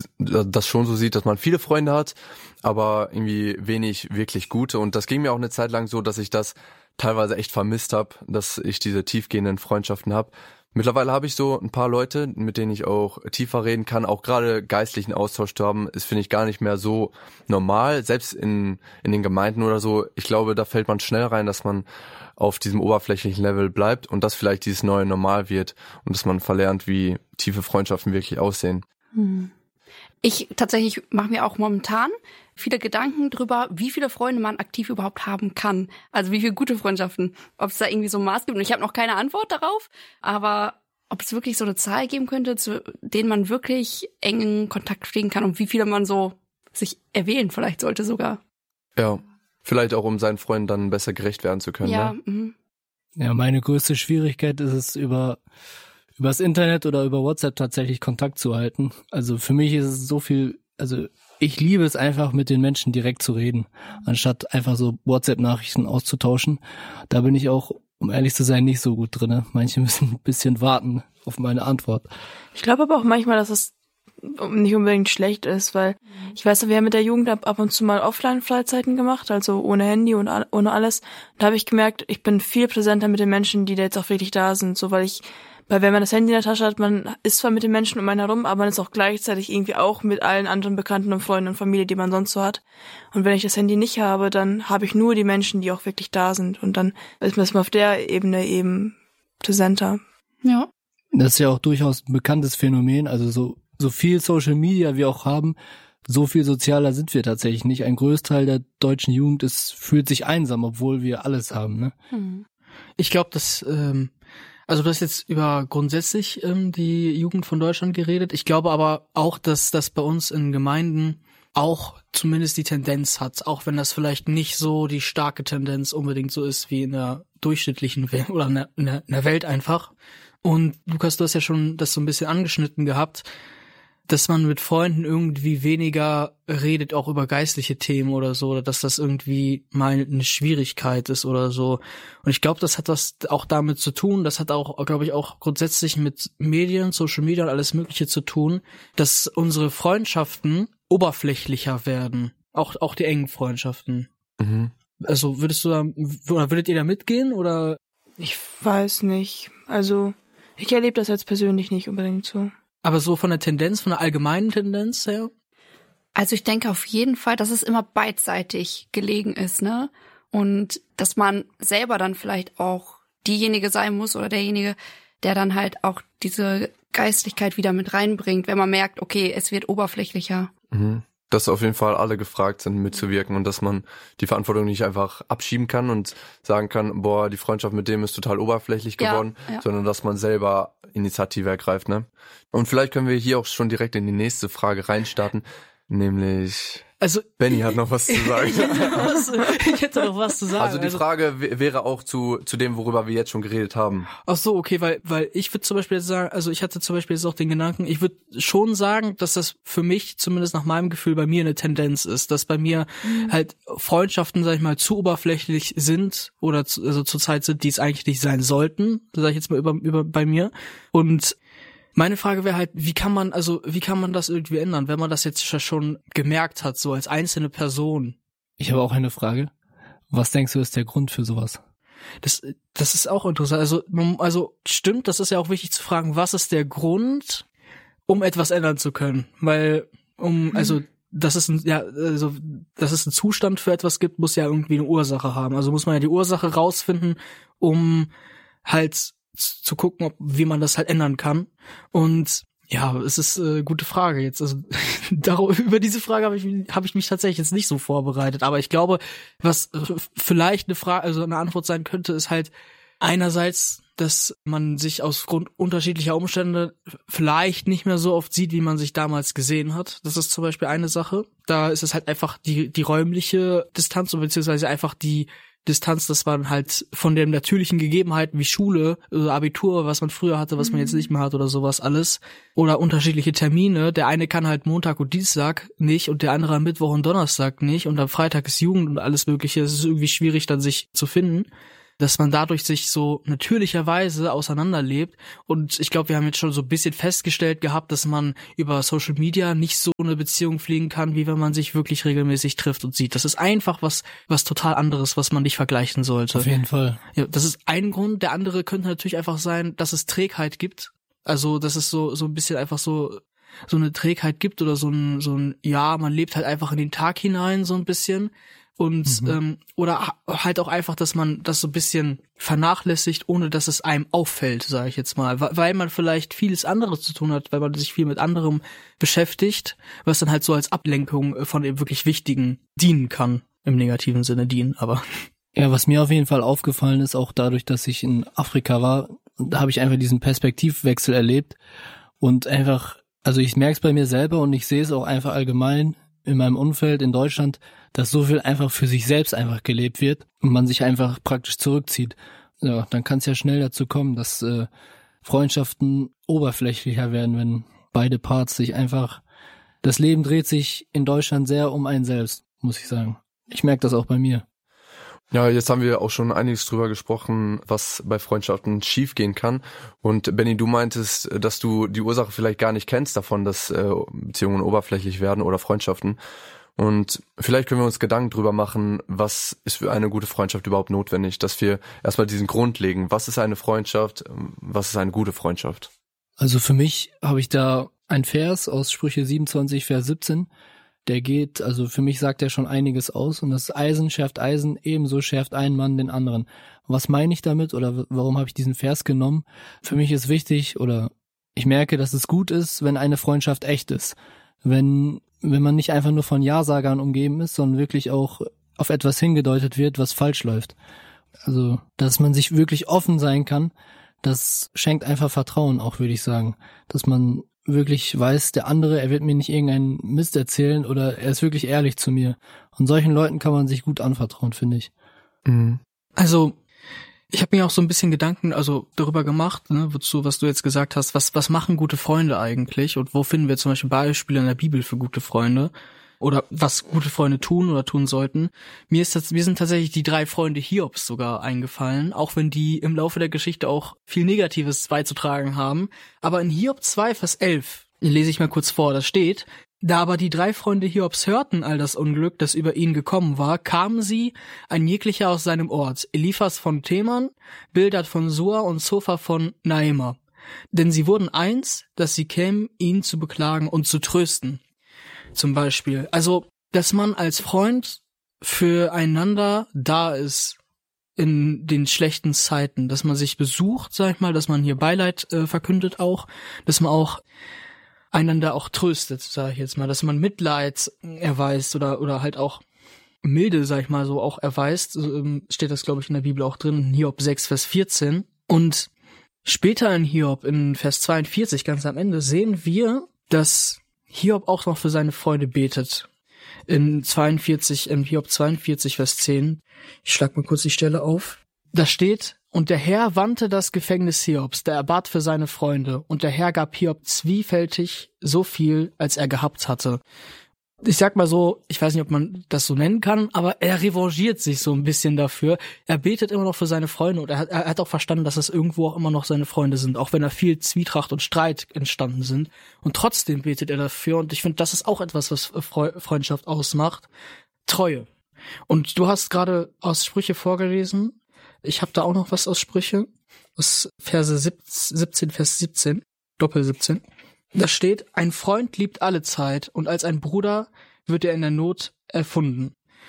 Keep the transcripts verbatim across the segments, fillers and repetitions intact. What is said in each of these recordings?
das schon so sieht, dass man viele Freunde hat, aber irgendwie wenig wirklich gute. Und das ging mir auch eine Zeit lang so, dass ich das teilweise echt vermisst habe, dass ich diese tiefgehenden Freundschaften habe. Mittlerweile habe ich so ein paar Leute, mit denen ich auch tiefer reden kann, auch gerade geistlichen Austausch zu haben, ist, finde ich, gar nicht mehr so normal, selbst in in den Gemeinden oder so. Ich glaube, da fällt man schnell rein, dass man auf diesem oberflächlichen Level bleibt und das vielleicht dieses neue Normal wird und dass man verlernt, wie tiefe Freundschaften wirklich aussehen. Hm. Ich tatsächlich mache mir auch momentan viele Gedanken drüber, wie viele Freunde man aktiv überhaupt haben kann. Also wie viele gute Freundschaften. Ob es da irgendwie so ein Maß gibt. Und ich habe noch keine Antwort darauf. Aber ob es wirklich so eine Zahl geben könnte, zu denen man wirklich engen Kontakt pflegen kann und wie viele man so sich erwählen vielleicht sollte sogar. Ja, vielleicht auch, um seinen Freunden dann besser gerecht werden zu können. Ja, ne? mhm. Ja, meine größte Schwierigkeit ist es, über übers Internet oder über WhatsApp tatsächlich Kontakt zu halten. Also für mich ist es so viel, also ich liebe es einfach, mit den Menschen direkt zu reden, anstatt einfach so WhatsApp-Nachrichten auszutauschen. Da bin ich auch, um ehrlich zu sein, nicht so gut drin. Manche müssen ein bisschen warten auf meine Antwort. Ich glaube aber auch manchmal, dass es nicht unbedingt schlecht ist, weil ich weiß, wir haben mit der Jugend ab, ab und zu mal Offline-Freizeiten gemacht, also ohne Handy und all, ohne alles. Da habe ich gemerkt, ich bin viel präsenter mit den Menschen, die da jetzt auch wirklich da sind, so weil ich Weil wenn man das Handy in der Tasche hat, man ist zwar mit den Menschen um einen herum, aber man ist auch gleichzeitig irgendwie auch mit allen anderen Bekannten und Freunden und Familie, die man sonst so hat. Und wenn ich das Handy nicht habe, dann habe ich nur die Menschen, die auch wirklich da sind. Und dann ist man auf der Ebene eben präsenter. Ja. Das ist ja auch durchaus ein bekanntes Phänomen. Also so so viel Social Media wir auch haben, so viel sozialer sind wir tatsächlich nicht. Ein Großteil der deutschen Jugend ist, fühlt sich einsam, obwohl wir alles haben. Ne? Mhm. Ich glaube, dass ähm, Also du hast jetzt über grundsätzlich ähm, die Jugend von Deutschland geredet. Ich glaube aber auch, dass das bei uns in Gemeinden auch zumindest die Tendenz hat, auch wenn das vielleicht nicht so die starke Tendenz unbedingt so ist wie in der durchschnittlichen Welt oder in der, in der, in der Welt einfach. Und Lukas, du hast ja schon das so ein bisschen angeschnitten gehabt, dass man mit Freunden irgendwie weniger redet, auch über geistliche Themen oder so, oder dass das irgendwie mal eine Schwierigkeit ist oder so. Und ich glaube, das hat was auch damit zu tun, das hat auch, glaube ich, auch grundsätzlich mit Medien, Social Media und alles Mögliche zu tun, dass unsere Freundschaften oberflächlicher werden. Auch, auch die engen Freundschaften. Mhm. Also würdest du da, oder würdet ihr da mitgehen, oder? Ich weiß nicht. Also, ich erlebe das jetzt persönlich nicht unbedingt so. Aber so von der Tendenz, von der allgemeinen Tendenz her? Also ich denke auf jeden Fall, dass es immer beidseitig gelegen ist, ne? Und dass man selber dann vielleicht auch diejenige sein muss oder derjenige, der dann halt auch diese Geistlichkeit wieder mit reinbringt, wenn man merkt, okay, es wird oberflächlicher. Mhm. Dass auf jeden Fall alle gefragt sind, mitzuwirken und dass man die Verantwortung nicht einfach abschieben kann und sagen kann, boah, die Freundschaft mit dem ist total oberflächlich geworden, ja, ja. sondern dass man selber Initiative ergreift, ne? Und vielleicht können wir hier auch schon direkt in die nächste Frage reinstarten, nämlich Also Benny hat noch was zu sagen. Ich hätte noch was zu sagen. Also die Frage w- wäre auch zu zu dem, worüber wir jetzt schon geredet haben. Ach so, okay, weil weil ich würde zum Beispiel jetzt sagen, also ich hatte zum Beispiel jetzt auch den Gedanken, ich würde schon sagen, dass das für mich, zumindest nach meinem Gefühl, bei mir eine Tendenz ist, dass bei mir mhm. halt Freundschaften, sag ich mal, zu oberflächlich sind oder zu, also zurzeit sind, die es eigentlich nicht sein sollten, sag ich jetzt mal über über bei mir. Und meine Frage wäre halt, wie kann man, also wie kann man das irgendwie ändern, wenn man das jetzt schon gemerkt hat, so als einzelne Person? Ich habe auch eine Frage. Was denkst du, ist der Grund für sowas? Das, das ist auch interessant. Also, also stimmt, das ist ja auch wichtig zu fragen, was ist der Grund, um etwas ändern zu können? Weil, um, also, das ist ein, ja, also, dass es einen Zustand für etwas gibt, muss ja irgendwie eine Ursache haben. Also muss man ja die Ursache rausfinden, um halt zu gucken, ob, wie man das halt ändern kann. Und ja, es ist eine äh, gute Frage jetzt. Also darüber, über diese Frage habe ich, hab ich mich tatsächlich jetzt nicht so vorbereitet. Aber ich glaube, was vielleicht eine Frage, also eine Antwort sein könnte, ist halt einerseits, dass man sich aus Grund unterschiedlicher Umstände vielleicht nicht mehr so oft sieht, wie man sich damals gesehen hat. Das ist zum Beispiel eine Sache. Da ist es halt einfach die die räumliche Distanz, beziehungsweise einfach die Distanz, dass man halt von den natürlichen Gegebenheiten wie Schule, also Abitur, was man früher hatte, was man jetzt nicht mehr hat oder sowas alles, oder unterschiedliche Termine. Der eine kann halt Montag und Dienstag nicht und der andere am Mittwoch und Donnerstag nicht und am Freitag ist Jugend und alles Mögliche. Es ist irgendwie schwierig, dann sich zu finden. dass man dadurch sich so natürlicherweise auseinanderlebt. Und ich glaube, wir haben jetzt schon so ein bisschen festgestellt gehabt, dass man über Social Media nicht so eine Beziehung pflegen kann, wie wenn man sich wirklich regelmäßig trifft und sieht. Das ist einfach was, was total anderes, was man nicht vergleichen sollte. Auf jeden Fall. Ja, das ist ein Grund. Der andere könnte natürlich einfach sein, dass es Trägheit gibt. Also, dass es so, so ein bisschen einfach so, so eine Trägheit gibt oder so ein, so ein, ja, man lebt halt einfach in den Tag hinein so ein bisschen. Und mhm. ähm, oder halt auch einfach, dass man das so ein bisschen vernachlässigt, ohne dass es einem auffällt, sage ich jetzt mal, weil man vielleicht vieles anderes zu tun hat, weil man sich viel mit anderem beschäftigt, was dann halt so als Ablenkung von dem wirklich Wichtigen dienen kann, im negativen Sinne dienen, aber ja, was mir auf jeden Fall aufgefallen ist, auch dadurch, dass ich in Afrika war, da habe ich einfach diesen Perspektivwechsel erlebt und einfach, also ich merke es bei mir selber und ich sehe es auch einfach allgemein in meinem Umfeld in Deutschland, dass so viel einfach für sich selbst einfach gelebt wird und man sich einfach praktisch zurückzieht. Ja, dann kann es ja schnell dazu kommen, dass äh, Freundschaften oberflächlicher werden, wenn beide Parts sich einfach, das Leben dreht sich in Deutschland sehr um einen selbst, muss ich sagen. Ich merke das auch bei mir. Ja, jetzt haben wir auch schon einiges drüber gesprochen, was bei Freundschaften schiefgehen kann. Und Benny, du meintest, dass du die Ursache vielleicht gar nicht kennst davon, dass äh, Beziehungen oberflächlich werden oder Freundschaften. Und vielleicht können wir uns Gedanken drüber machen, was ist für eine gute Freundschaft überhaupt notwendig, dass wir erstmal diesen Grund legen. Was ist eine Freundschaft? Was ist eine gute Freundschaft? Also für mich habe ich da ein Vers aus Sprüche siebenundzwanzig, Vers siebzehn. Der geht, also für mich sagt er schon einiges aus und das Eisen schärft Eisen, ebenso schärft ein Mann den anderen. Was meine ich damit oder warum habe ich diesen Vers genommen? Für mich ist wichtig oder ich merke, dass es gut ist, wenn eine Freundschaft echt ist. Wenn wenn man nicht einfach nur von Ja-Sagern umgeben ist, sondern wirklich auch auf etwas hingedeutet wird, was falsch läuft. Also, dass man sich wirklich offen sein kann, das schenkt einfach Vertrauen auch, würde ich sagen. Dass man wirklich weiß, der andere, er wird mir nicht irgendeinen Mist erzählen oder er ist wirklich ehrlich zu mir. Und solchen Leuten kann man sich gut anvertrauen, finde ich. Mhm. Also, ich habe mir auch so ein bisschen Gedanken also darüber gemacht, ne, wozu, was du jetzt gesagt hast, was was machen gute Freunde eigentlich und wo finden wir zum Beispiel Beispiele in der Bibel für gute Freunde oder was gute Freunde tun oder tun sollten. Mir ist das, mir sind tatsächlich die drei Freunde Hiobs sogar eingefallen, auch wenn die im Laufe der Geschichte auch viel Negatives beizutragen haben. Aber in Hiob zwei, Vers elf, lese ich mal kurz vor, da steht: Da aber die drei Freunde Hiobs hörten all das Unglück, das über ihn gekommen war, kamen sie, ein jeglicher aus seinem Ort, Eliphas von Teman, Bildad von Sua und Zophar von Naima. Denn sie wurden eins, dass sie kämen, ihn zu beklagen und zu trösten. Zum Beispiel. Also, dass man als Freund füreinander da ist in den schlechten Zeiten, dass man sich besucht, sag ich mal, dass man hier Beileid äh, verkündet auch, dass man auch einander auch tröstet, sage ich jetzt mal, dass man Mitleid erweist oder oder halt auch Milde, sag ich mal so, auch erweist, so, ähm, steht das, glaube ich, in der Bibel auch drin, in Hiob sechs, Vers vierzehn. Und später in Hiob, in Vers zweiundvierzig, ganz am Ende, sehen wir, dass Hiob auch noch für seine Freunde betet. In zweiundvierzig, in Hiob zweiundvierzig, Vers zehn, ich schlag mal kurz die Stelle auf, da steht: Und der Herr wandte das Gefängnis Hiobs, der er bat für seine Freunde, und der Herr gab Hiob zwiefältig so viel, als er gehabt hatte. Ich sag mal so, ich weiß nicht, ob man das so nennen kann, aber er revanchiert sich so ein bisschen dafür. Er betet immer noch für seine Freunde und er hat, er hat auch verstanden, dass es irgendwo auch immer noch seine Freunde sind, auch wenn da viel Zwietracht und Streit entstanden sind. Und trotzdem betet er dafür und ich finde, das ist auch etwas, was Freundschaft ausmacht. Treue. Und du hast gerade aus Sprüche vorgelesen. Ich habe da auch noch was aus Sprüche, aus Verse siebzehn, Vers siebzehn, Doppel siebzehn. Da steht: Ein Freund liebt alle Zeit und als ein Bruder wird er in der Not erfunden.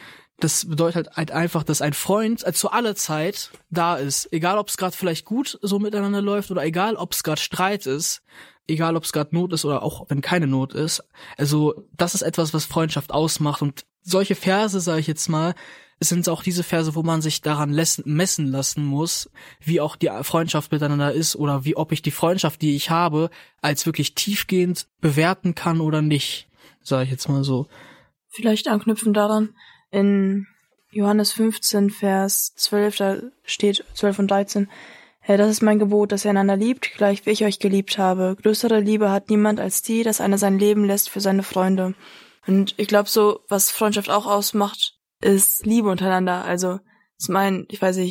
Das bedeutet halt einfach, dass ein Freund zu aller Zeit da ist. Egal, ob es gerade vielleicht gut so miteinander läuft oder egal, ob es gerade Streit ist, egal, ob es gerade Not ist oder auch wenn keine Not ist. Also das ist etwas, was Freundschaft ausmacht und solche Verse, sage ich jetzt mal, es sind auch diese Verse, wo man sich daran messen lassen muss, wie auch die Freundschaft miteinander ist oder wie ob ich die Freundschaft, die ich habe, als wirklich tiefgehend bewerten kann oder nicht, sage ich jetzt mal so. Vielleicht anknüpfen daran, in Johannes fünfzehn, Vers zwölf, da steht zwölf und dreizehn, Herr, das ist mein Gebot, dass ihr einander liebt, gleich wie ich euch geliebt habe. Größere Liebe hat niemand als die, dass einer sein Leben lässt für seine Freunde. Und ich glaube so, was Freundschaft auch ausmacht, ist Liebe untereinander. Also zum einen, ich weiß nicht,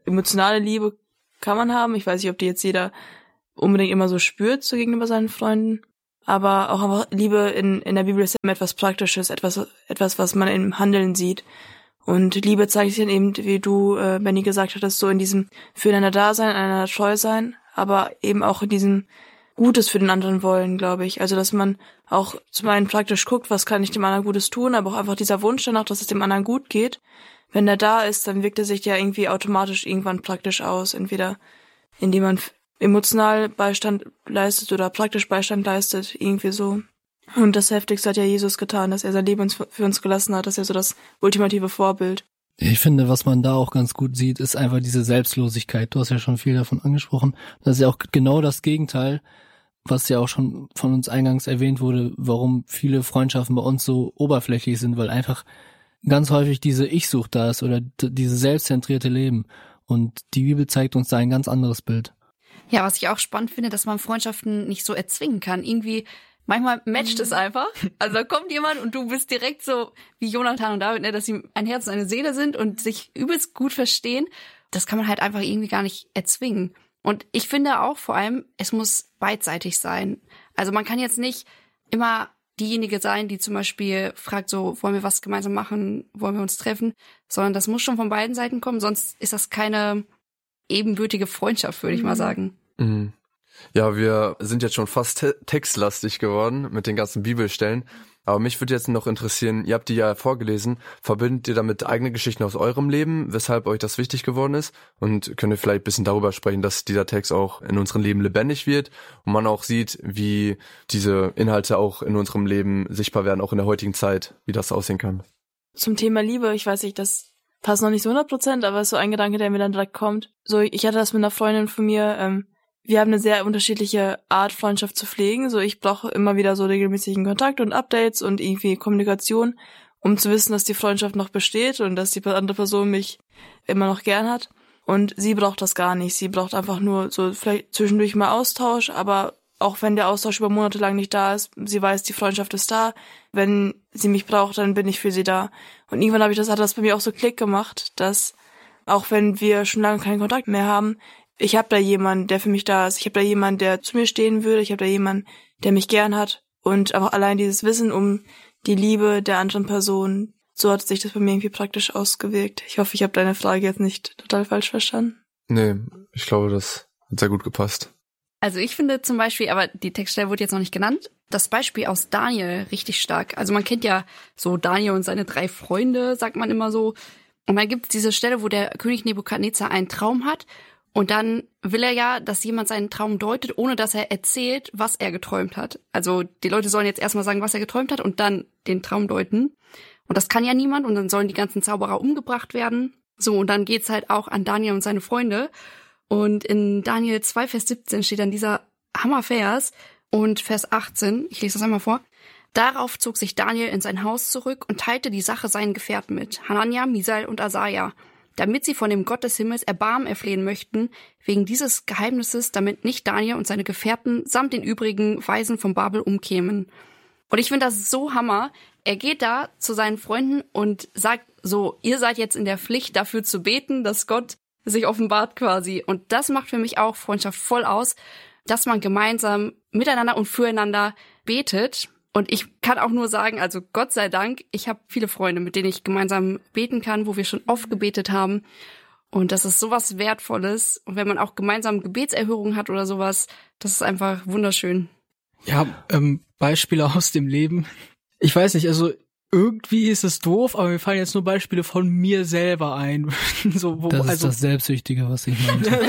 emotionale Liebe kann man haben. Ich weiß nicht, ob die jetzt jeder unbedingt immer so spürt so gegenüber seinen Freunden. Aber auch einfach Liebe in, in der Bibel ist immer etwas Praktisches, etwas, etwas, was man im Handeln sieht. Und Liebe zeigt sich dann eben, wie du, äh, Benny, gesagt hattest, so in diesem füreinander Dasein, einander treu sein, aber eben auch in diesem Gutes für den anderen wollen, glaube ich. Also, dass man auch zum einen praktisch guckt, was kann ich dem anderen Gutes tun, aber auch einfach dieser Wunsch danach, dass es dem anderen gut geht. Wenn der da ist, dann wirkt er sich ja irgendwie automatisch irgendwann praktisch aus. Entweder indem man emotional Beistand leistet oder praktisch Beistand leistet, irgendwie so. Und das Heftigste hat ja Jesus getan, dass er sein Leben für uns gelassen hat. Das ist ja so das ultimative Vorbild. Ich finde, was man da auch ganz gut sieht, ist einfach diese Selbstlosigkeit. Du hast ja schon viel davon angesprochen. Das ist ja auch genau das Gegenteil, was ja auch schon von uns eingangs erwähnt wurde, warum viele Freundschaften bei uns so oberflächlich sind, weil einfach ganz häufig diese Ich-Sucht da ist oder d- dieses selbstzentrierte Leben. Und die Bibel zeigt uns da ein ganz anderes Bild. Ja, was ich auch spannend finde, dass man Freundschaften nicht so erzwingen kann. Irgendwie, manchmal matcht es einfach. Also da kommt jemand und du bist direkt so wie Jonathan und David, ne, dass sie ein Herz und eine Seele sind und sich übelst gut verstehen. Das kann man halt einfach irgendwie gar nicht erzwingen. Und ich finde auch vor allem, es muss beidseitig sein. Also man kann jetzt nicht immer diejenige sein, die zum Beispiel fragt so, wollen wir was gemeinsam machen, wollen wir uns treffen, sondern das muss schon von beiden Seiten kommen, sonst ist das keine ebenbürtige Freundschaft, würde ich mal sagen. Mhm. Ja, wir sind jetzt schon fast te- textlastig geworden mit den ganzen Bibelstellen. Aber mich würde jetzt noch interessieren, ihr habt die ja vorgelesen, verbindet ihr damit eigene Geschichten aus eurem Leben, weshalb euch das wichtig geworden ist? Und könnt ihr vielleicht ein bisschen darüber sprechen, dass dieser Text auch in unserem Leben lebendig wird und man auch sieht, wie diese Inhalte auch in unserem Leben sichtbar werden, auch in der heutigen Zeit, wie das aussehen kann? Zum Thema Liebe, ich weiß nicht, das passt noch nicht so hundert Prozent, aber es ist so ein Gedanke, der mir dann direkt kommt. So, ich hatte das mit einer Freundin von mir, ähm, wir haben eine sehr unterschiedliche Art, Freundschaft zu pflegen. So, ich brauche immer wieder so regelmäßigen Kontakt und Updates und irgendwie Kommunikation, um zu wissen, dass die Freundschaft noch besteht und dass die andere Person mich immer noch gern hat. Und sie braucht das gar nicht. Sie braucht einfach nur so vielleicht zwischendurch mal Austausch, aber auch wenn der Austausch über Monate lang nicht da ist, sie weiß, die Freundschaft ist da. Wenn sie mich braucht, dann bin ich für sie da. Und irgendwann habe ich das, hat das bei mir auch so Klick gemacht, dass auch wenn wir schon lange keinen Kontakt mehr haben, ich habe da jemanden, der für mich da ist. Ich habe da jemanden, der zu mir stehen würde. Ich habe da jemanden, der mich gern hat. Und einfach allein dieses Wissen um die Liebe der anderen Person, so hat sich das bei mir irgendwie praktisch ausgewirkt. Ich hoffe, ich habe deine Frage jetzt nicht total falsch verstanden. Nee, ich glaube, das hat sehr gut gepasst. Also ich finde zum Beispiel, aber die Textstelle wurde jetzt noch nicht genannt, das Beispiel aus Daniel richtig stark. Also man kennt ja so Daniel und seine drei Freunde, sagt man immer so. Und dann gibt es diese Stelle, wo der König Nebukadnezar einen Traum hat. Und dann will er ja, dass jemand seinen Traum deutet, ohne dass er erzählt, was er geträumt hat. Also die Leute sollen jetzt erstmal sagen, was er geträumt hat und dann den Traum deuten. Und das kann ja niemand und dann sollen die ganzen Zauberer umgebracht werden. So, und dann geht's halt auch an Daniel und seine Freunde. Und in Daniel zwei, Vers siebzehn steht dann dieser Hammervers und Vers achtzehn, ich lese das einmal vor. Darauf zog sich Daniel in sein Haus zurück und teilte die Sache seinen Gefährten mit, Hanania, Misael und Asaja, damit sie von dem Gott des Himmels Erbarmen erflehen möchten, wegen dieses Geheimnisses, damit nicht Daniel und seine Gefährten samt den übrigen Weisen von Babel umkämen. Und ich finde das so Hammer. Er geht da zu seinen Freunden und sagt so, ihr seid jetzt in der Pflicht, dafür zu beten, dass Gott sich offenbart quasi. Und das macht für mich auch Freundschaft voll aus, dass man gemeinsam miteinander und füreinander betet. Und ich kann auch nur sagen, also Gott sei Dank, ich habe viele Freunde, mit denen ich gemeinsam beten kann, wo wir schon oft gebetet haben. Und das ist sowas Wertvolles. Und wenn man auch gemeinsam Gebetserhörungen hat oder sowas, das ist einfach wunderschön. Ja, ähm, Beispiele aus dem Leben. Ich weiß nicht, also irgendwie ist es doof, aber mir fallen jetzt nur Beispiele von mir selber ein. so, wo, das ist also, das Selbstsüchtige, was ich meinte.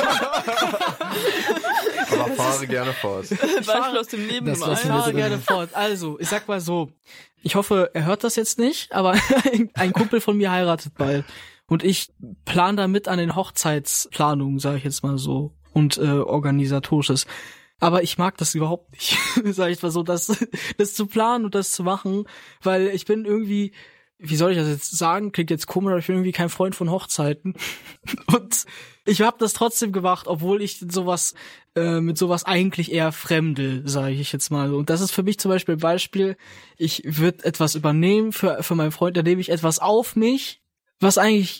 Aber fahre gerne fort. Ich fahre aus dem Leben Das immer lassen ein. wir fahre drin. gerne fort. Also, ich sag mal so, ich hoffe, er hört das jetzt nicht, aber ein Kumpel von mir heiratet bald. Und ich plane da mit an den Hochzeitsplanungen, sage ich jetzt mal so, und äh, organisatorisches. Aber ich mag das überhaupt nicht, sag ich mal so, das, das zu planen und das zu machen, weil ich bin irgendwie, wie soll ich das jetzt sagen, klingt jetzt komisch, aber ich bin irgendwie kein Freund von Hochzeiten. Und ich habe das trotzdem gemacht, obwohl ich sowas äh, mit sowas eigentlich eher fremdel, sage ich jetzt mal so. Und das ist für mich zum Beispiel ein Beispiel, ich würde etwas übernehmen für für meinen Freund, da nehme ich etwas auf mich, was eigentlich,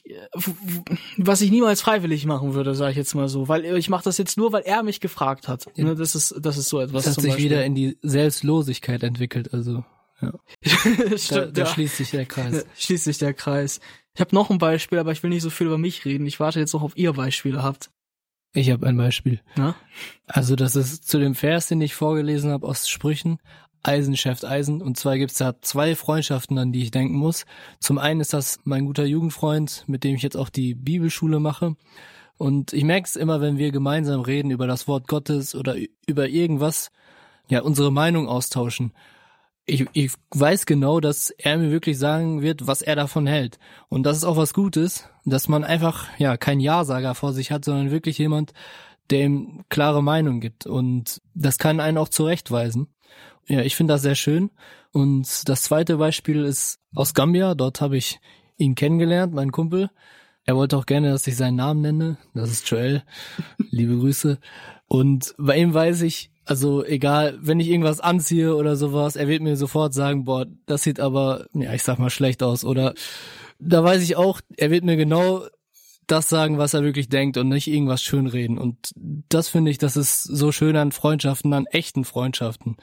was ich niemals freiwillig machen würde, sage ich jetzt mal so, weil ich mache das jetzt nur, weil er mich gefragt hat. Ja. Das ist, das ist so etwas. Das hat zum sich Beispiel wieder in die Selbstlosigkeit entwickelt, also ja. Stimmt, da, da ja. schließt sich der Kreis. Schließt sich der Kreis. Ich habe noch ein Beispiel, aber ich will nicht so viel über mich reden. Ich warte jetzt noch auf ihr Beispiele habt. Ich habe ein Beispiel. Ja? Also das ist zu dem Vers, den ich vorgelesen habe aus Sprüchen. Eisen schärft Eisen. Und zwar gibt's da zwei Freundschaften, an die ich denken muss. Zum einen ist das mein guter Jugendfreund, mit dem ich jetzt auch die Bibelschule mache. Und ich merke es immer, wenn wir gemeinsam reden über das Wort Gottes oder über irgendwas, ja, unsere Meinung austauschen. Ich, ich weiß genau, dass er mir wirklich sagen wird, was er davon hält. Und das ist auch was Gutes, dass man einfach, ja, kein Ja-Sager vor sich hat, sondern wirklich jemand, der ihm klare Meinung gibt. Und das kann einen auch zurechtweisen. Ja, ich finde das sehr schön. Und das zweite Beispiel ist aus Gambia. Dort habe ich ihn kennengelernt, meinen Kumpel. Er wollte auch gerne, dass ich seinen Namen nenne. Das ist Joel. Liebe Grüße. Und bei ihm weiß ich, also egal, wenn ich irgendwas anziehe oder sowas, er wird mir sofort sagen, boah, das sieht aber, ja, ich sag mal, schlecht aus. Oder da weiß ich auch, er wird mir genau das sagen, was er wirklich denkt und nicht irgendwas schönreden. Und das finde ich, das ist so schön an Freundschaften, an echten Freundschaften.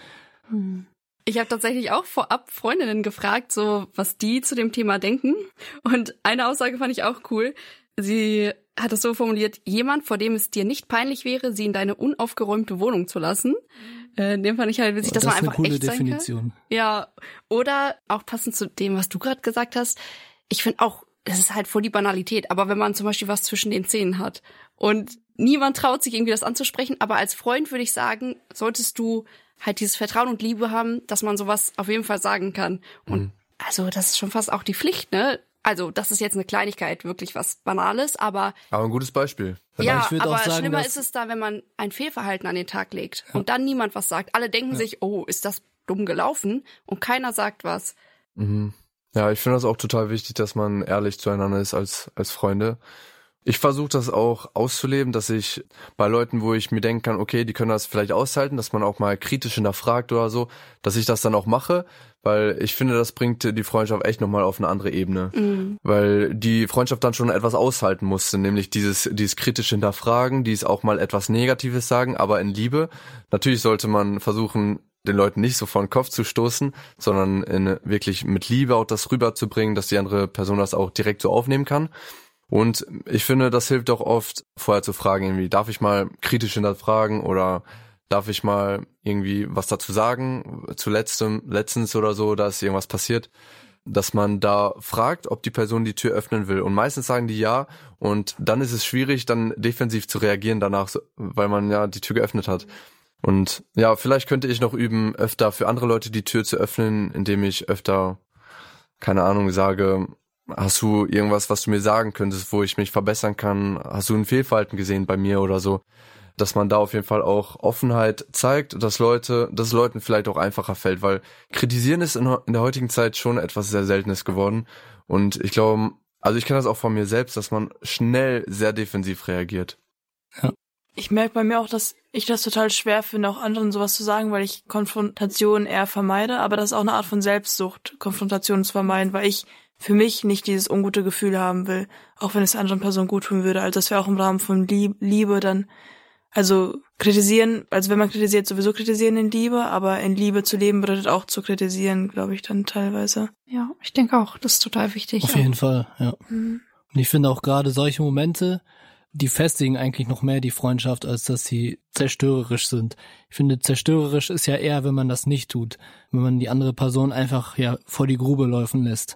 Ich habe tatsächlich auch vorab Freundinnen gefragt, so was die zu dem Thema denken. Und eine Aussage fand ich auch cool. Sie hat es so formuliert: Jemand, vor dem es dir nicht peinlich wäre, sie in deine unaufgeräumte Wohnung zu lassen. Äh, in dem fand ich halt witzig, dass das man einfach ist eine coole echt Definition. sein kann. Ja, oder auch passend zu dem, was du gerade gesagt hast. Ich finde auch, es ist halt voll die Banalität. Aber wenn man zum Beispiel was zwischen den Zähnen hat und niemand traut sich irgendwie das anzusprechen, aber als Freund würde ich sagen, solltest du halt dieses Vertrauen und Liebe haben, dass man sowas auf jeden Fall sagen kann. Und mhm. also das ist schon fast auch die Pflicht, ne? Also das ist jetzt eine Kleinigkeit, wirklich was Banales, aber... Aber ein gutes Beispiel. Ja, ich würde aber auch sagen, schlimmer dass ist es da, wenn man ein Fehlverhalten an den Tag legt ja. und dann niemand was sagt. Alle denken ja. sich, oh, ist das dumm gelaufen? Und keiner sagt was. Mhm. Ja, ich finde das auch total wichtig, dass man ehrlich zueinander ist als als Freunde. Ich versuche das auch auszuleben, dass ich bei Leuten, wo ich mir denken kann, okay, die können das vielleicht aushalten, dass man auch mal kritisch hinterfragt oder so, dass ich das dann auch mache, weil ich finde, das bringt die Freundschaft echt nochmal auf eine andere Ebene. Mhm. Weil die Freundschaft dann schon etwas aushalten musste, nämlich dieses dieses kritische Hinterfragen, dies auch mal etwas Negatives sagen, aber in Liebe. Natürlich sollte man versuchen, den Leuten nicht so vor den Kopf zu stoßen, sondern in, wirklich mit Liebe auch das rüberzubringen, dass die andere Person das auch direkt so aufnehmen kann. Und ich finde, das hilft auch oft, vorher zu fragen, irgendwie, darf ich mal kritisch hinterfragen oder darf ich mal irgendwie was dazu sagen, zu letztem, letztens oder so, da ist irgendwas passiert, dass man da fragt, ob die Person die Tür öffnen will. Und meistens sagen die ja, und dann ist es schwierig, dann defensiv zu reagieren danach, weil man ja die Tür geöffnet hat. Und ja, vielleicht könnte ich noch üben, öfter für andere Leute die Tür zu öffnen, indem ich öfter, keine Ahnung, sage, hast du irgendwas, was du mir sagen könntest, wo ich mich verbessern kann? Hast du ein Fehlverhalten gesehen bei mir oder so? Dass man da auf jeden Fall auch Offenheit zeigt, dass Leute, dass es Leuten vielleicht auch einfacher fällt, weil kritisieren ist in, in der heutigen Zeit schon etwas sehr Seltenes geworden. Und ich glaube, also ich kenne das auch von mir selbst, dass man schnell sehr defensiv reagiert. Ja. Ich merke bei mir auch, dass ich das total schwer finde, auch anderen sowas zu sagen, weil ich Konfrontation eher vermeide, aber das ist auch eine Art von Selbstsucht, Konfrontation zu vermeiden, weil ich für mich nicht dieses ungute Gefühl haben will, auch wenn es der anderen Person gut tun würde. Also das wäre auch im Rahmen von Liebe dann, also kritisieren, also wenn man kritisiert, sowieso kritisieren in Liebe, aber in Liebe zu leben bedeutet auch zu kritisieren, glaube ich, dann teilweise. Ja, ich denke auch, das ist total wichtig. Auf jeden Fall, ja. Mhm. Und ich finde auch gerade solche Momente, die festigen eigentlich noch mehr die Freundschaft, als dass sie zerstörerisch sind. Ich finde, zerstörerisch ist ja eher, wenn man das nicht tut, wenn man die andere Person einfach ja vor die Grube laufen lässt.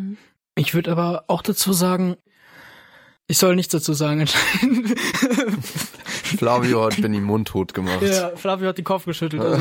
Ich würde aber auch dazu sagen, ich soll nichts dazu sagen. Flavio hat Benny mundtot gemacht. Ja, Flavio hat den Kopf geschüttelt. Also,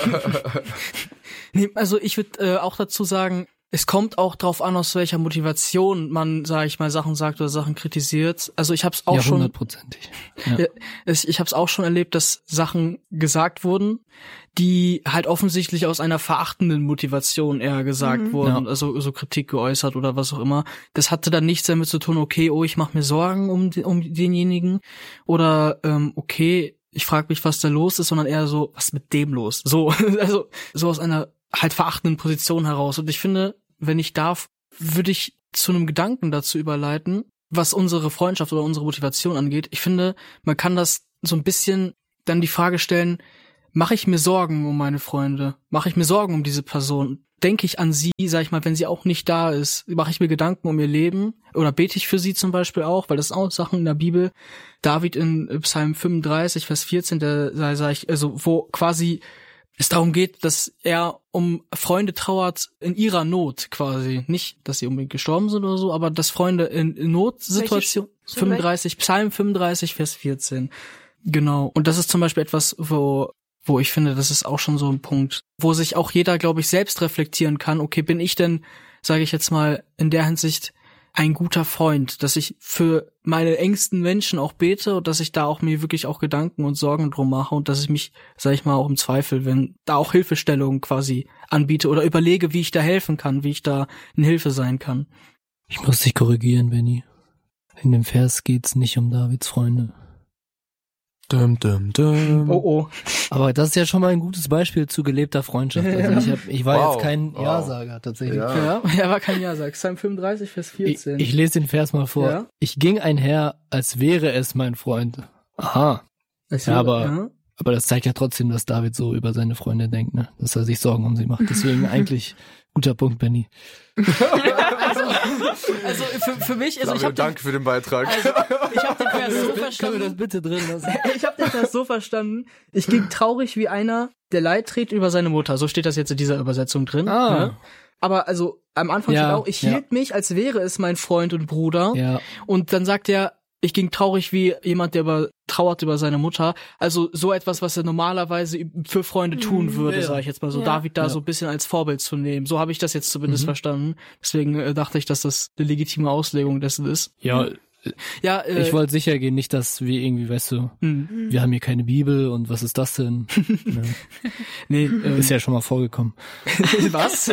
nee, also ich würde äh, auch dazu sagen, es kommt auch drauf an, aus welcher Motivation man, sage ich mal, Sachen sagt oder Sachen kritisiert. Also ich habe es auch ja, schon hundertprozentig. Ja. Ja, ich habe es auch schon erlebt, dass Sachen gesagt wurden, die halt offensichtlich aus einer verachtenden Motivation eher gesagt mhm. wurden, ja. also so Kritik geäußert oder was auch immer. Das hatte dann nichts damit zu tun, okay, oh, ich mache mir Sorgen um um denjenigen oder ähm, okay, ich frage mich, was da los ist, sondern eher so, was ist mit dem los? So, also so aus einer halt verachtenden Position heraus. Und ich finde, wenn ich darf, würde ich zu einem Gedanken dazu überleiten, was unsere Freundschaft oder unsere Motivation angeht. Ich finde, man kann das so ein bisschen dann die Frage stellen, mache ich mir Sorgen um meine Freunde? Mache ich mir Sorgen um diese Person? Denke ich an sie, sag ich mal, wenn sie auch nicht da ist? Mache ich mir Gedanken um ihr Leben? Oder bete ich für sie zum Beispiel auch? Weil das sind auch Sachen in der Bibel. David in Psalm fünfunddreißig, Vers vierzehn, da sag ich, also wo quasi es darum geht, dass er um Freunde trauert in ihrer Not quasi. Nicht, dass sie unbedingt gestorben sind oder so, aber dass Freunde in, in Notsituation, fünfunddreißig, Psalm fünfunddreißig, Vers vierzehn. Genau. Und das ist zum Beispiel etwas, wo wo ich finde, das ist auch schon so ein Punkt, wo sich auch jeder, glaube ich, selbst reflektieren kann. Okay, bin ich denn, sage ich jetzt mal, in der Hinsicht ein guter Freund, dass ich für meine engsten Menschen auch bete und dass ich da auch mir wirklich auch Gedanken und Sorgen drum mache und dass ich mich, sage ich mal, auch im Zweifel, wenn da auch Hilfestellungen quasi anbiete oder überlege, wie ich da helfen kann, wie ich da eine Hilfe sein kann. Ich muss dich korrigieren, Benny. In dem Vers geht's nicht um Davids Freunde. Dum, dum, dum. Oh, oh. Aber das ist ja schon mal ein gutes Beispiel zu gelebter Freundschaft. Also ich, hab, ich war Wow. jetzt kein Wow. Ja-Sager tatsächlich. Ja. Ja, er war kein Ja-Sag. Psalm fünfunddreißig, Vers vierzehn. Ich, ich lese den Vers mal vor. Ja. Ich ging einher, als wäre es mein Freund. Aha. Es Ja, wäre- aber- ja. Aber das zeigt ja trotzdem, dass David so über seine Freunde denkt, ne? Dass er sich Sorgen um sie macht. Deswegen eigentlich guter Punkt, Benny. Also für, für mich, also ich Flavio, habe danke für den Beitrag. ich hab den Vers so Können wir verstanden. das bitte drin lassen? Ich habe den Vers so verstanden. Ich ging traurig wie einer, der Leid trägt über seine Mutter. So steht das jetzt in dieser Übersetzung drin. Ah. Ne? Aber also am Anfang Ja, steht auch, ich ja. hielt mich, als wäre es mein Freund und Bruder. Ja. Und dann sagt er, ich ging traurig wie jemand, der über, trauert über seine Mutter. Also so etwas, was er normalerweise für Freunde tun würde, ja. sage ich jetzt mal so. Ja. David da Ja. so ein bisschen als Vorbild zu nehmen. So habe ich das jetzt zumindest Mhm. verstanden. Deswegen äh, dachte ich, dass das eine legitime Auslegung dessen ist. Ja, Ja, äh, ich wollte sicher gehen, nicht, dass wir irgendwie, weißt du, hm. wir haben hier keine Bibel und was ist das denn? Ja. Nee, äh, Ist ja schon mal vorgekommen. was?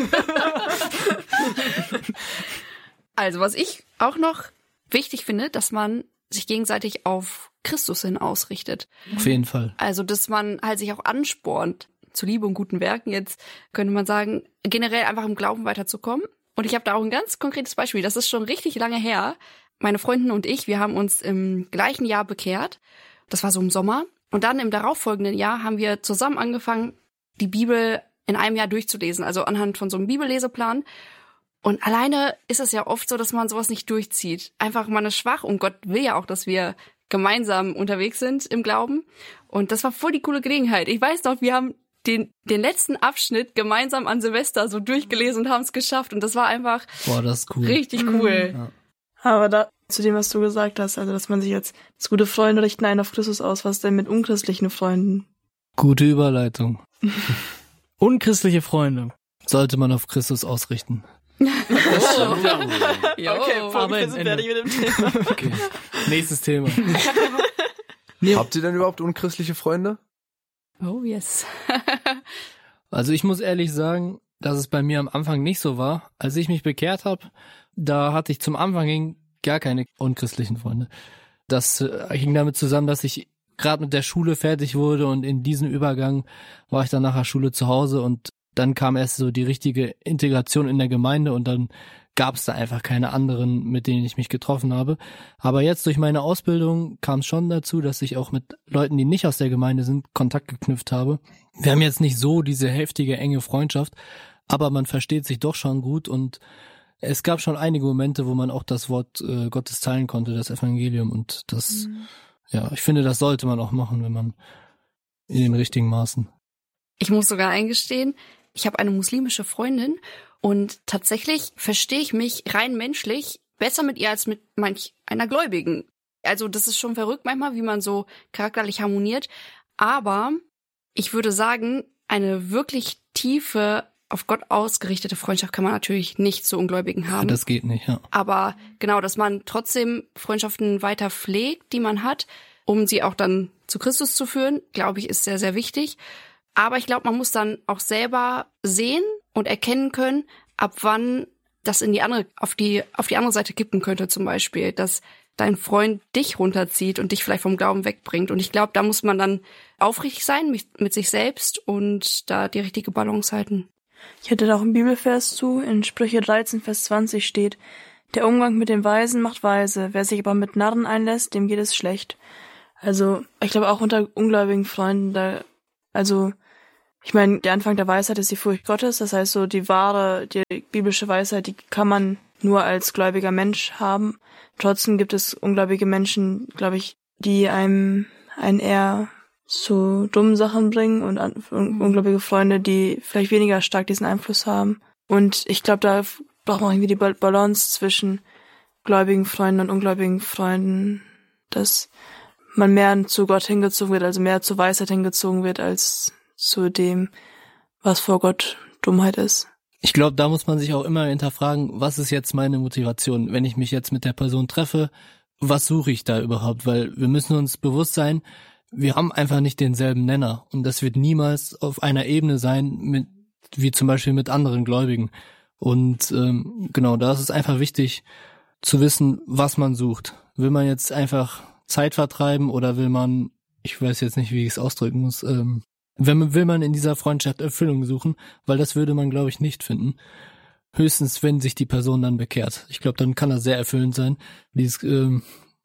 Also was ich auch noch wichtig finde, dass man sich gegenseitig auf Christus hin ausrichtet. Auf jeden Fall. Also dass man halt sich auch anspornt zu Liebe und guten Werken. Jetzt könnte man sagen, generell einfach im Glauben weiterzukommen. Und ich habe da auch ein ganz konkretes Beispiel. Das ist schon richtig lange her. Meine Freundin und ich, wir haben uns im gleichen Jahr bekehrt. Das war so im Sommer. Und dann im darauffolgenden Jahr haben wir zusammen angefangen, die Bibel in einem Jahr durchzulesen. Also anhand von so einem Bibelleseplan. Und alleine ist es ja oft so, dass man sowas nicht durchzieht. Einfach, man ist schwach und Gott will ja auch, dass wir gemeinsam unterwegs sind im Glauben. Und das war voll die coole Gelegenheit. Ich weiß noch, wir haben den, den letzten Abschnitt gemeinsam an Silvester so durchgelesen und haben es geschafft. Und das war einfach Boah, das ist cool. richtig cool. Ja. Aber da, zu dem, was du gesagt hast, also, dass man sich jetzt, als gute Freunde richten einen auf Christus aus, was denn mit unchristlichen Freunden? Gute Überleitung. Unchristliche Freunde. Sollte man auf Christus ausrichten. Jo. aber wir sind Ende. fertig mit dem Thema. Okay. Nächstes Thema. Habt ihr denn überhaupt unchristliche Freunde? Oh yes. Also ich muss ehrlich sagen, dass es bei mir am Anfang nicht so war. Als ich mich bekehrt habe, da hatte ich zum Anfang hin gar keine unchristlichen Freunde. Das äh, hing damit zusammen, dass ich gerade mit der Schule fertig wurde und in diesem Übergang war ich dann nach der Schule zu Hause und dann kam erst so die richtige Integration in der Gemeinde und dann gab es da einfach keine anderen, mit denen ich mich getroffen habe. Aber jetzt durch meine Ausbildung kam es schon dazu, dass ich auch mit Leuten, die nicht aus der Gemeinde sind, Kontakt geknüpft habe. Wir haben jetzt nicht so diese heftige, enge Freundschaft, aber man versteht sich doch schon gut und es gab schon einige Momente, wo man auch das Wort äh, Gottes teilen konnte, das Evangelium und das, Mhm. ja, ich finde, das sollte man auch machen, wenn man in den richtigen Maßen. Ich muss sogar eingestehen, ich habe eine muslimische Freundin und tatsächlich verstehe ich mich rein menschlich besser mit ihr als mit manch einer Gläubigen. Also das ist schon verrückt manchmal, wie man so charakterlich harmoniert. Aber ich würde sagen, eine wirklich tiefe, auf Gott ausgerichtete Freundschaft kann man natürlich nicht zu Ungläubigen haben. Das geht nicht, ja. Aber genau, dass man trotzdem Freundschaften weiter pflegt, die man hat, um sie auch dann zu Christus zu führen, glaube ich, ist sehr, sehr wichtig. Aber ich glaube, man muss dann auch selber sehen und erkennen können, ab wann das in die andere, auf die, auf die andere Seite kippen könnte zum Beispiel, dass dein Freund dich runterzieht und dich vielleicht vom Glauben wegbringt. Und ich glaube, da muss man dann aufrichtig sein mit, mit sich selbst und da die richtige Balance halten. Ich hätte da auch einen Bibelvers zu. In Sprüche dreizehn, Vers zwanzig steht: Der Umgang mit den Weisen macht weise, wer sich aber mit Narren einlässt, dem geht es schlecht. Also, ich glaube auch unter ungläubigen Freunden, da, also, ich meine, der Anfang der Weisheit ist die Furcht Gottes, das heißt so, die wahre, die biblische Weisheit, die kann man nur als gläubiger Mensch haben. Trotzdem gibt es ungläubige Menschen, glaube ich, die einem, einen eher zu dummen Sachen bringen und an, ungläubige Freunde, die vielleicht weniger stark diesen Einfluss haben. Und ich glaube, da braucht man irgendwie die Balance zwischen gläubigen Freunden und ungläubigen Freunden, dass man mehr zu Gott hingezogen wird, also mehr zur Weisheit hingezogen wird, als zu dem, was vor Gott Dummheit ist. Ich glaube, da muss man sich auch immer hinterfragen, was ist jetzt meine Motivation, wenn ich mich jetzt mit der Person treffe, was suche ich da überhaupt? Weil wir müssen uns bewusst sein, wir haben einfach nicht denselben Nenner und das wird niemals auf einer Ebene sein, mit wie zum Beispiel mit anderen Gläubigen. Und ähm, genau, da ist es einfach wichtig zu wissen, was man sucht. Will man jetzt einfach Zeit vertreiben oder will man, ich weiß jetzt nicht, wie ich es ausdrücken muss, ähm, wenn, will man in dieser Freundschaft Erfüllung suchen, weil das würde man, glaube ich, nicht finden. Höchstens, wenn sich die Person dann bekehrt. Ich glaube, dann kann das sehr erfüllend sein. Dieses, ähm,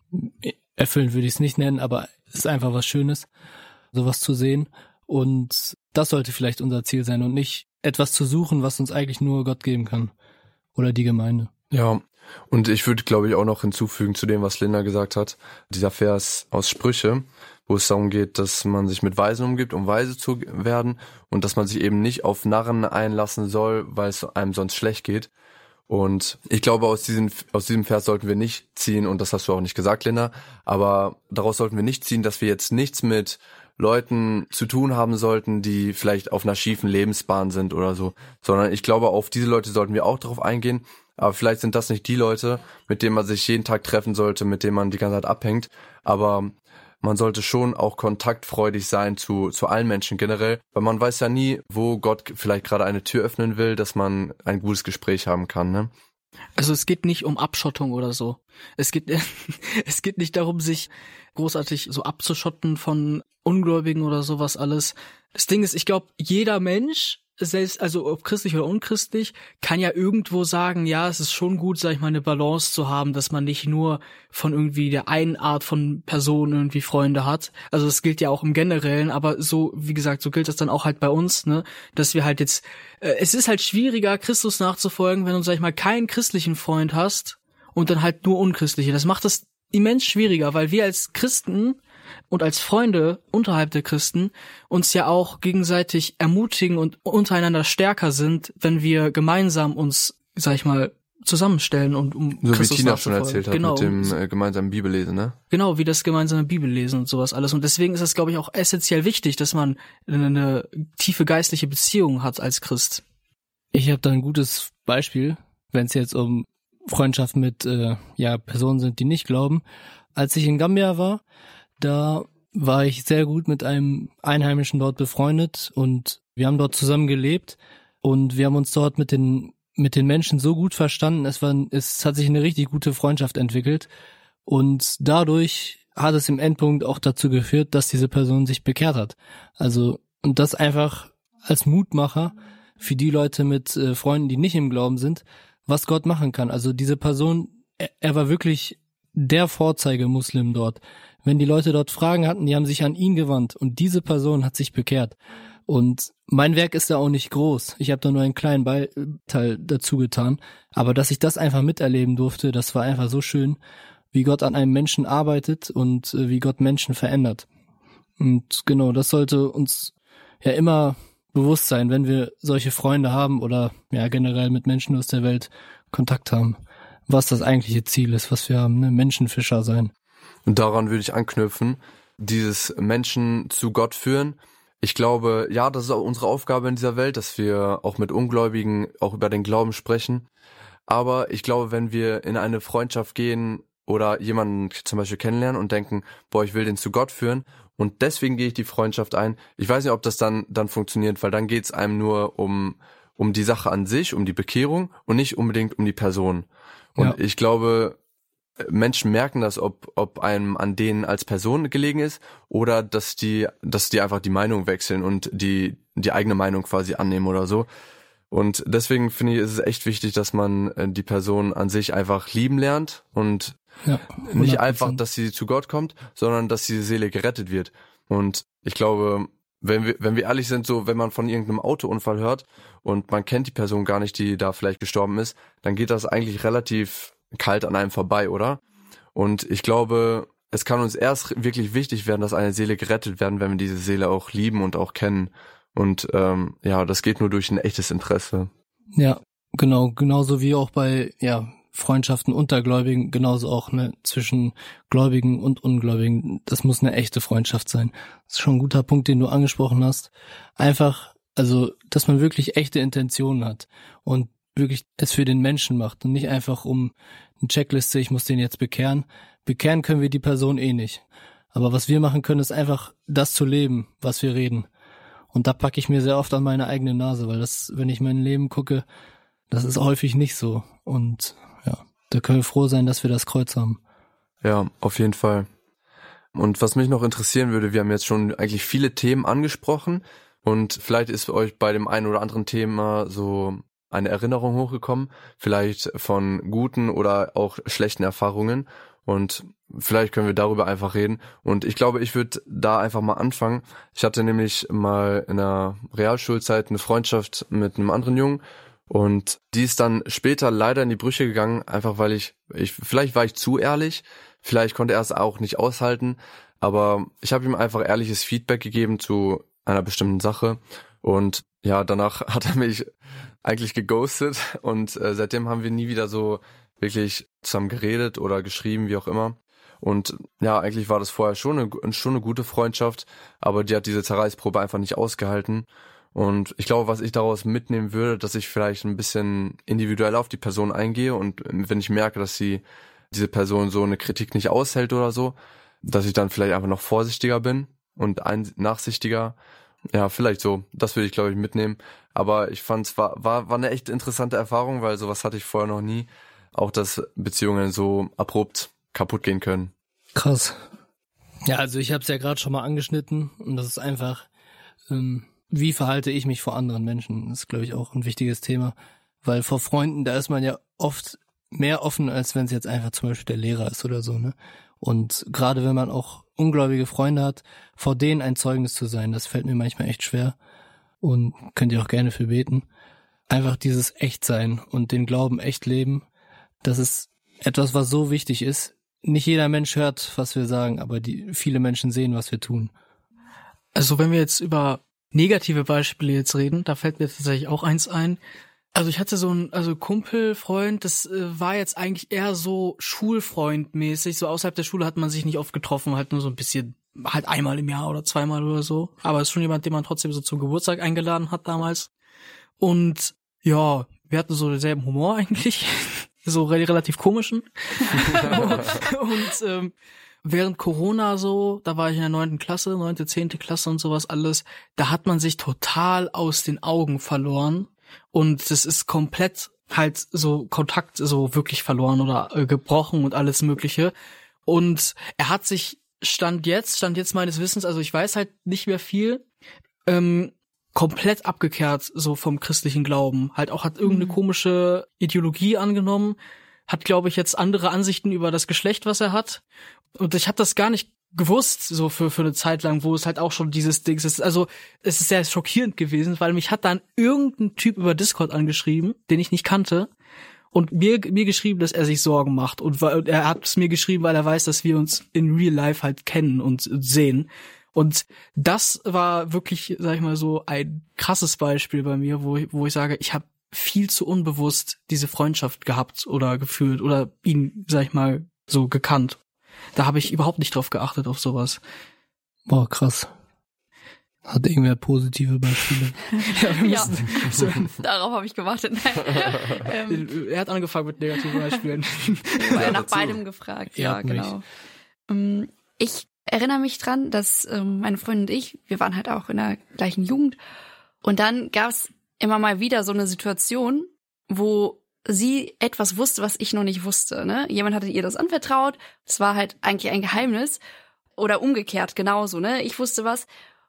erfüllend würde ich es nicht nennen, aber es ist einfach was Schönes, sowas zu sehen. Und das sollte vielleicht unser Ziel sein und nicht etwas zu suchen, was uns eigentlich nur Gott geben kann. Oder die Gemeinde. Ja, und ich würde, glaube ich, auch noch hinzufügen zu dem, was Linda gesagt hat. Dieser Vers aus Sprüche, wo es darum geht, dass man sich mit Weisen umgibt, um weise zu werden und dass man sich eben nicht auf Narren einlassen soll, weil es einem sonst schlecht geht. Und ich glaube, aus diesem, aus diesem Vers sollten wir nicht ziehen, und das hast du auch nicht gesagt, Linda, aber daraus sollten wir nicht ziehen, dass wir jetzt nichts mit Leuten zu tun haben sollten, die vielleicht auf einer schiefen Lebensbahn sind oder so, sondern ich glaube, auf diese Leute sollten wir auch darauf eingehen, aber vielleicht sind das nicht die Leute, mit denen man sich jeden Tag treffen sollte, mit denen man die ganze Zeit abhängt, aber man sollte schon auch kontaktfreudig sein zu zu allen Menschen generell, weil man weiß ja nie, wo Gott vielleicht gerade eine Tür öffnen will, dass man ein gutes Gespräch haben kann, ne? Also es geht nicht um Abschottung oder so. Es geht es geht nicht darum, sich großartig so abzuschotten von Ungläubigen oder sowas alles. Das Ding ist, ich glaube, jeder Mensch, selbst, also ob christlich oder unchristlich, kann ja irgendwo sagen, ja, es ist schon gut, sag ich mal, eine Balance zu haben, dass man nicht nur von irgendwie der einen Art von Person irgendwie Freunde hat. Also das gilt ja auch im Generellen, aber so, wie gesagt, so gilt das dann auch halt bei uns, ne, dass wir halt jetzt, äh, es ist halt schwieriger, Christus nachzufolgen, wenn du, sag ich mal, keinen christlichen Freund hast und dann halt nur unchristliche. Das macht das immens schwieriger, weil wir als Christen und als Freunde unterhalb der Christen uns ja auch gegenseitig ermutigen und untereinander stärker sind, wenn wir gemeinsam uns, sag ich mal, zusammenstellen und um so Christus wie Tina schon erzählt hat, genau. mit dem äh, gemeinsamen Bibellesen, ne? Genau, wie das gemeinsame Bibellesen und sowas alles. Und deswegen ist es, glaube ich, auch essentiell wichtig, dass man eine, eine tiefe geistliche Beziehung hat als Christ. Ich habe da ein gutes Beispiel, wenn es jetzt um Freundschaft mit äh, ja Personen sind, die nicht glauben. Als ich in Gambia war, da war ich sehr gut mit einem Einheimischen dort befreundet und wir haben dort zusammen gelebt und wir haben uns dort mit den mit den Menschen so gut verstanden. Es war, es hat sich eine richtig gute Freundschaft entwickelt und dadurch hat es im Endpunkt auch dazu geführt, dass diese Person sich bekehrt hat. Also und das einfach als Mutmacher für die Leute mit äh, Freunden, die nicht im Glauben sind, was Gott machen kann. Also diese Person, er, er war wirklich der Vorzeigemuslim dort. Wenn die Leute dort Fragen hatten, die haben sich an ihn gewandt und diese Person hat sich bekehrt. Und mein Werk ist da auch nicht groß. Ich habe da nur einen kleinen Beiteil dazu getan. Aber dass ich das einfach miterleben durfte, das war einfach so schön, wie Gott an einem Menschen arbeitet und äh, wie Gott Menschen verändert. Und genau, das sollte uns ja immer bewusst sein, wenn wir solche Freunde haben oder ja generell mit Menschen aus der Welt Kontakt haben, was das eigentliche Ziel ist, was wir haben, ne? Menschenfischer sein. Und daran würde ich anknüpfen, dieses Menschen zu Gott führen. Ich glaube, ja, das ist auch unsere Aufgabe in dieser Welt, dass wir auch mit Ungläubigen auch über den Glauben sprechen. Aber ich glaube, wenn wir in eine Freundschaft gehen oder jemanden zum Beispiel kennenlernen und denken, boah, ich will den zu Gott führen und deswegen gehe ich die Freundschaft ein. Ich weiß nicht, ob das dann dann funktioniert, weil dann geht es einem nur um um die Sache an sich, um die Bekehrung und nicht unbedingt um die Person. Und ja. Ich glaube, Menschen merken das, ob ob einem an denen als Person gelegen ist oder dass die dass die einfach die Meinung wechseln und die die eigene Meinung quasi annehmen oder so. Und deswegen finde ich, ist es echt wichtig, dass man die Person an sich einfach lieben lernt und Ja, nicht einfach, dass sie zu Gott kommt, sondern dass die Seele gerettet wird. Und ich glaube, wenn wir, wenn wir ehrlich sind, so, wenn man von irgendeinem Autounfall hört und man kennt die Person gar nicht, die da vielleicht gestorben ist, dann geht das eigentlich relativ kalt an einem vorbei, oder? Und ich glaube, es kann uns erst wirklich wichtig werden, dass eine Seele gerettet werden, wenn wir diese Seele auch lieben und auch kennen. Und ähm, ja, das geht nur durch ein echtes Interesse. Ja, genau, genauso wie auch bei ja Freundschaften unter Gläubigen, genauso auch ne zwischen Gläubigen und Ungläubigen. Das muss eine echte Freundschaft sein. Das ist schon ein guter Punkt, den du angesprochen hast. Einfach, also, dass man wirklich echte Intentionen hat und wirklich es für den Menschen macht und nicht einfach um eine Checkliste, ich muss den jetzt bekehren. Bekehren können wir die Person eh nicht. Aber was wir machen können, ist einfach das zu leben, was wir reden. Und da packe ich mir sehr oft an meine eigene Nase, weil das, wenn ich mein Leben gucke, das ist häufig nicht so. Und ja, da können wir froh sein, dass wir das Kreuz haben. Ja, auf jeden Fall. Und was mich noch interessieren würde, wir haben jetzt schon eigentlich viele Themen angesprochen und vielleicht ist euch bei dem einen oder anderen Thema so eine Erinnerung hochgekommen, vielleicht von guten oder auch schlechten Erfahrungen und vielleicht können wir darüber einfach reden. Und ich glaube, ich würde da einfach mal anfangen. Ich hatte nämlich mal in der Realschulzeit eine Freundschaft mit einem anderen Jungen und die ist dann später leider in die Brüche gegangen, einfach weil ich, ich vielleicht war ich zu ehrlich, vielleicht konnte er es auch nicht aushalten, aber ich habe ihm einfach ehrliches Feedback gegeben zu einer bestimmten Sache und ja, danach hat er mich eigentlich geghostet und äh, seitdem haben wir nie wieder so wirklich zusammen geredet oder geschrieben, wie auch immer. Und ja, eigentlich war das vorher schon eine, schon eine gute Freundschaft, aber die hat diese Zerreißprobe einfach nicht ausgehalten. Und ich glaube, was ich daraus mitnehmen würde, dass ich vielleicht ein bisschen individuell auf die Person eingehe und wenn ich merke, dass sie diese Person so eine Kritik nicht aushält oder so, dass ich dann vielleicht einfach noch vorsichtiger bin und ein, nachsichtiger. Ja, vielleicht so. Das würde ich, glaube ich, mitnehmen. Aber ich fand es war, war, war eine echt interessante Erfahrung, weil sowas hatte ich vorher noch nie. Auch, dass Beziehungen so abrupt kaputt gehen können. Krass. Ja, also ich habe es ja gerade schon mal angeschnitten und das ist einfach, ähm, wie verhalte ich mich vor anderen Menschen? Das ist, glaube ich, auch ein wichtiges Thema, weil vor Freunden, da ist man ja oft mehr offen, als wenn es jetzt einfach zum Beispiel der Lehrer ist oder so, ne? Und gerade wenn man auch ungläubige Freunde hat, vor denen ein Zeugnis zu sein, das fällt mir manchmal echt schwer und könnt ihr auch gerne für beten. Einfach dieses Echtsein und den Glauben echt leben, das ist etwas, was so wichtig ist. Nicht jeder Mensch hört, was wir sagen, aber die viele Menschen sehen, was wir tun. Also wenn wir jetzt über negative Beispiele jetzt reden, da fällt mir tatsächlich auch eins ein. Also ich hatte so einen also Kumpel, Freund, das äh, war jetzt eigentlich eher so Schulfreundmäßig. So außerhalb der Schule hat man sich nicht oft getroffen, halt nur so ein bisschen, halt einmal im Jahr oder zweimal oder so. Aber es ist schon jemand, den man trotzdem so zum Geburtstag eingeladen hat damals. Und ja, wir hatten so denselben Humor eigentlich. So re- relativ komischen. und ähm, während Corona so, da war ich in der neunten Klasse, neunte, zehnte Klasse und sowas alles, da hat man sich total aus den Augen verloren und das ist komplett halt so Kontakt so wirklich verloren oder äh, gebrochen und alles Mögliche. Und er hat sich Stand jetzt, Stand jetzt meines Wissens, also ich weiß halt nicht mehr viel, ähm, komplett abgekehrt so vom christlichen Glauben. Halt auch hat irgendeine mhm. komische Ideologie angenommen, hat, glaube ich, jetzt andere Ansichten über das Geschlecht, was er hat. Und ich habe das gar nicht gewusst, so für für eine Zeit lang, wo es halt auch schon dieses Ding ist. Also es ist sehr schockierend gewesen, weil mich hat dann irgendein Typ über Discord angeschrieben, den ich nicht kannte, und mir mir geschrieben, dass er sich Sorgen macht. Und, und er hat es mir geschrieben, weil er weiß, dass wir uns in Real Life halt kennen und sehen. Und das war wirklich, sag ich mal so, ein krasses Beispiel bei mir, wo ich, wo ich sage, ich habe viel zu unbewusst diese Freundschaft gehabt oder gefühlt oder ihn, sag ich mal, so gekannt. Da habe ich überhaupt nicht drauf geachtet, auf sowas. Boah, krass. Hat irgendwer positive Beispiele? ja, ja. So. Darauf habe ich gewartet. ähm, er hat angefangen mit negativen Beispielen. War er nach beidem gefragt, ja, ja genau. Mich. Ich erinnere mich dran, dass ähm, meine Freundin und ich, wir waren halt auch in der gleichen Jugend und dann gab es immer mal wieder so eine Situation, wo sie etwas wusste, was ich noch nicht wusste. Ne? Jemand hatte ihr das anvertraut, das war halt eigentlich ein Geheimnis oder umgekehrt genauso. Ne? Ich wusste was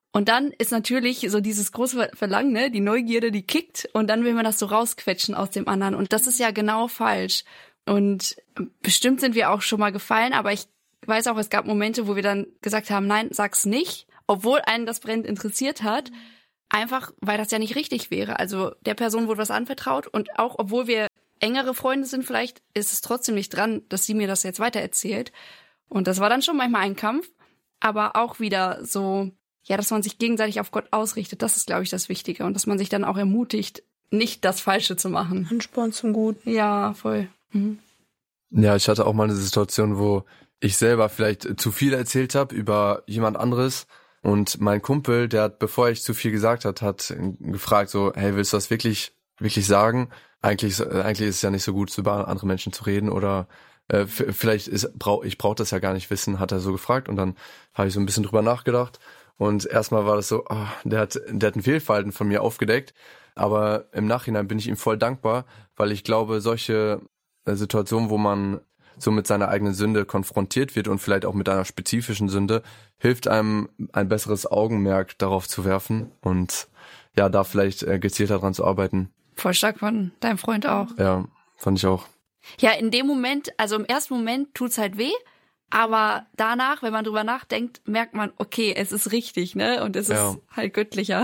Und dann ist natürlich so dieses große Verlangen, ne, die Neugierde, die kickt und dann will man das so rausquetschen aus dem anderen und das ist ja genau falsch. Und bestimmt sind wir auch schon mal gefallen, aber ich weiß auch, es gab Momente, wo wir dann gesagt haben, nein, sag's nicht, obwohl einen das brennend interessiert hat, einfach weil das ja nicht richtig wäre. Also der Person wurde was anvertraut und auch obwohl wir engere Freunde sind vielleicht, ist es trotzdem nicht dran, dass sie mir das jetzt weitererzählt. Und das war dann schon manchmal ein Kampf, aber auch wieder so, ja, dass man sich gegenseitig auf Gott ausrichtet, das ist, glaube ich, das Wichtige. Und dass man sich dann auch ermutigt, nicht das Falsche zu machen. Ansporn zum Guten. Ja, voll. Mhm. Ja, ich hatte auch mal eine Situation, wo ich selber vielleicht zu viel erzählt habe über jemand anderes und mein Kumpel, der hat, bevor ich zu viel gesagt hat, hat gefragt so, hey, willst du das wirklich, wirklich sagen? Eigentlich, eigentlich ist es ja nicht so gut, über andere Menschen zu reden oder äh, vielleicht ist, brauch, ich brauche das ja gar nicht wissen, hat er so gefragt und dann habe ich so ein bisschen drüber nachgedacht. Und erstmal war das so, oh, der hat, der hat ein Fehlverhalten von mir aufgedeckt. Aber im Nachhinein bin ich ihm voll dankbar, weil ich glaube, solche Situationen, wo man so mit seiner eigenen Sünde konfrontiert wird und vielleicht auch mit einer spezifischen Sünde, hilft einem ein besseres Augenmerk darauf zu werfen und ja, da vielleicht gezielter dran zu arbeiten. Voll stark von deinem Freund auch. Ja, fand ich auch. Ja, in dem Moment, also im ersten Moment tut's halt weh. Aber danach, wenn man drüber nachdenkt, merkt man, okay, es ist richtig, ne? Und es ja. ist halt göttlicher.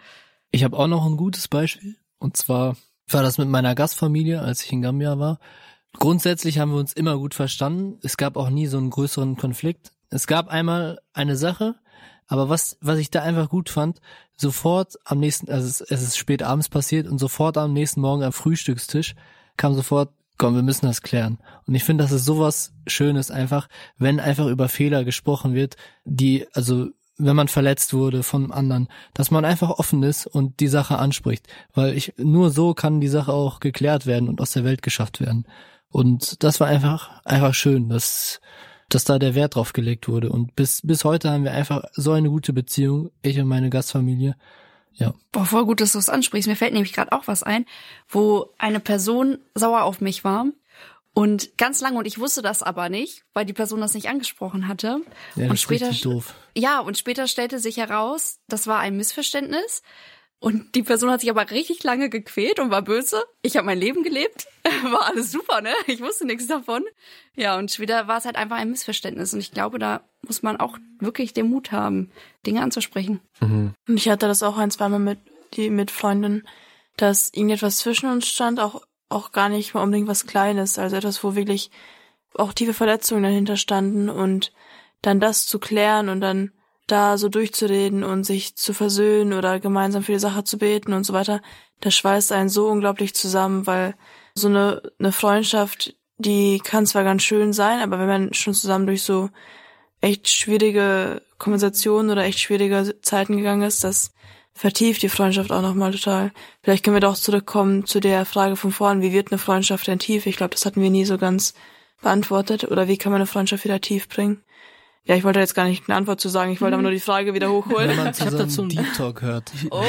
Ich habe auch noch ein gutes Beispiel. Und zwar war das mit meiner Gastfamilie, als ich in Gambia war. Grundsätzlich haben wir uns immer gut verstanden. Es gab auch nie so einen größeren Konflikt. Es gab einmal eine Sache, aber was was ich da einfach gut fand, sofort am nächsten, also es, es ist spät abends passiert und sofort am nächsten Morgen am Frühstückstisch kam sofort, komm, wir müssen das klären. Und ich finde, das ist sowas Schönes einfach, wenn einfach über Fehler gesprochen wird, die, also wenn man verletzt wurde von anderen, dass man einfach offen ist und die Sache anspricht. Weil ich nur so kann die Sache auch geklärt werden und aus der Welt geschafft werden. Und das war einfach einfach schön, dass dass da der Wert drauf gelegt wurde. Und bis bis heute haben wir einfach so eine gute Beziehung, ich und meine Gastfamilie. Ja. Boah, voll gut, dass du es ansprichst. Mir fällt nämlich gerade auch was ein, wo eine Person sauer auf mich war und ganz lange, und ich wusste das aber nicht, weil die Person das nicht angesprochen hatte. Ja, das und ist später, richtig doof. Ja, und später stellte sich heraus, das war ein Missverständnis. Und die Person hat sich aber richtig lange gequält und war böse. Ich habe mein Leben gelebt, war alles super, ne? Ich wusste nichts davon. Ja, und später war es halt einfach ein Missverständnis. Und ich glaube, da muss man auch wirklich den Mut haben, Dinge anzusprechen. Mhm. Und ich hatte das auch ein, zweimal mit die mit Freundinnen, dass irgendetwas zwischen uns stand, auch auch gar nicht mal unbedingt was Kleines, also etwas, wo wirklich auch tiefe Verletzungen dahinter standen und dann das zu klären und dann da so durchzureden und sich zu versöhnen oder gemeinsam für die Sache zu beten und so weiter, das schweißt einen so unglaublich zusammen, weil so eine eine Freundschaft, die kann zwar ganz schön sein, aber wenn man schon zusammen durch so echt schwierige Konversationen oder echt schwierige Zeiten gegangen ist, das vertieft die Freundschaft auch nochmal total. Vielleicht können wir doch zurückkommen zu der Frage von vorhin, wie wird eine Freundschaft denn tief? Ich glaube, das hatten wir nie so ganz beantwortet. Oder wie kann man eine Freundschaft wieder tief bringen? Ja, ich wollte jetzt gar nicht eine Antwort zu sagen, ich wollte aber nur die Frage wieder hochholen. Wenn man Ich hab zusammen dazu einen Deep Talk hört. Oh,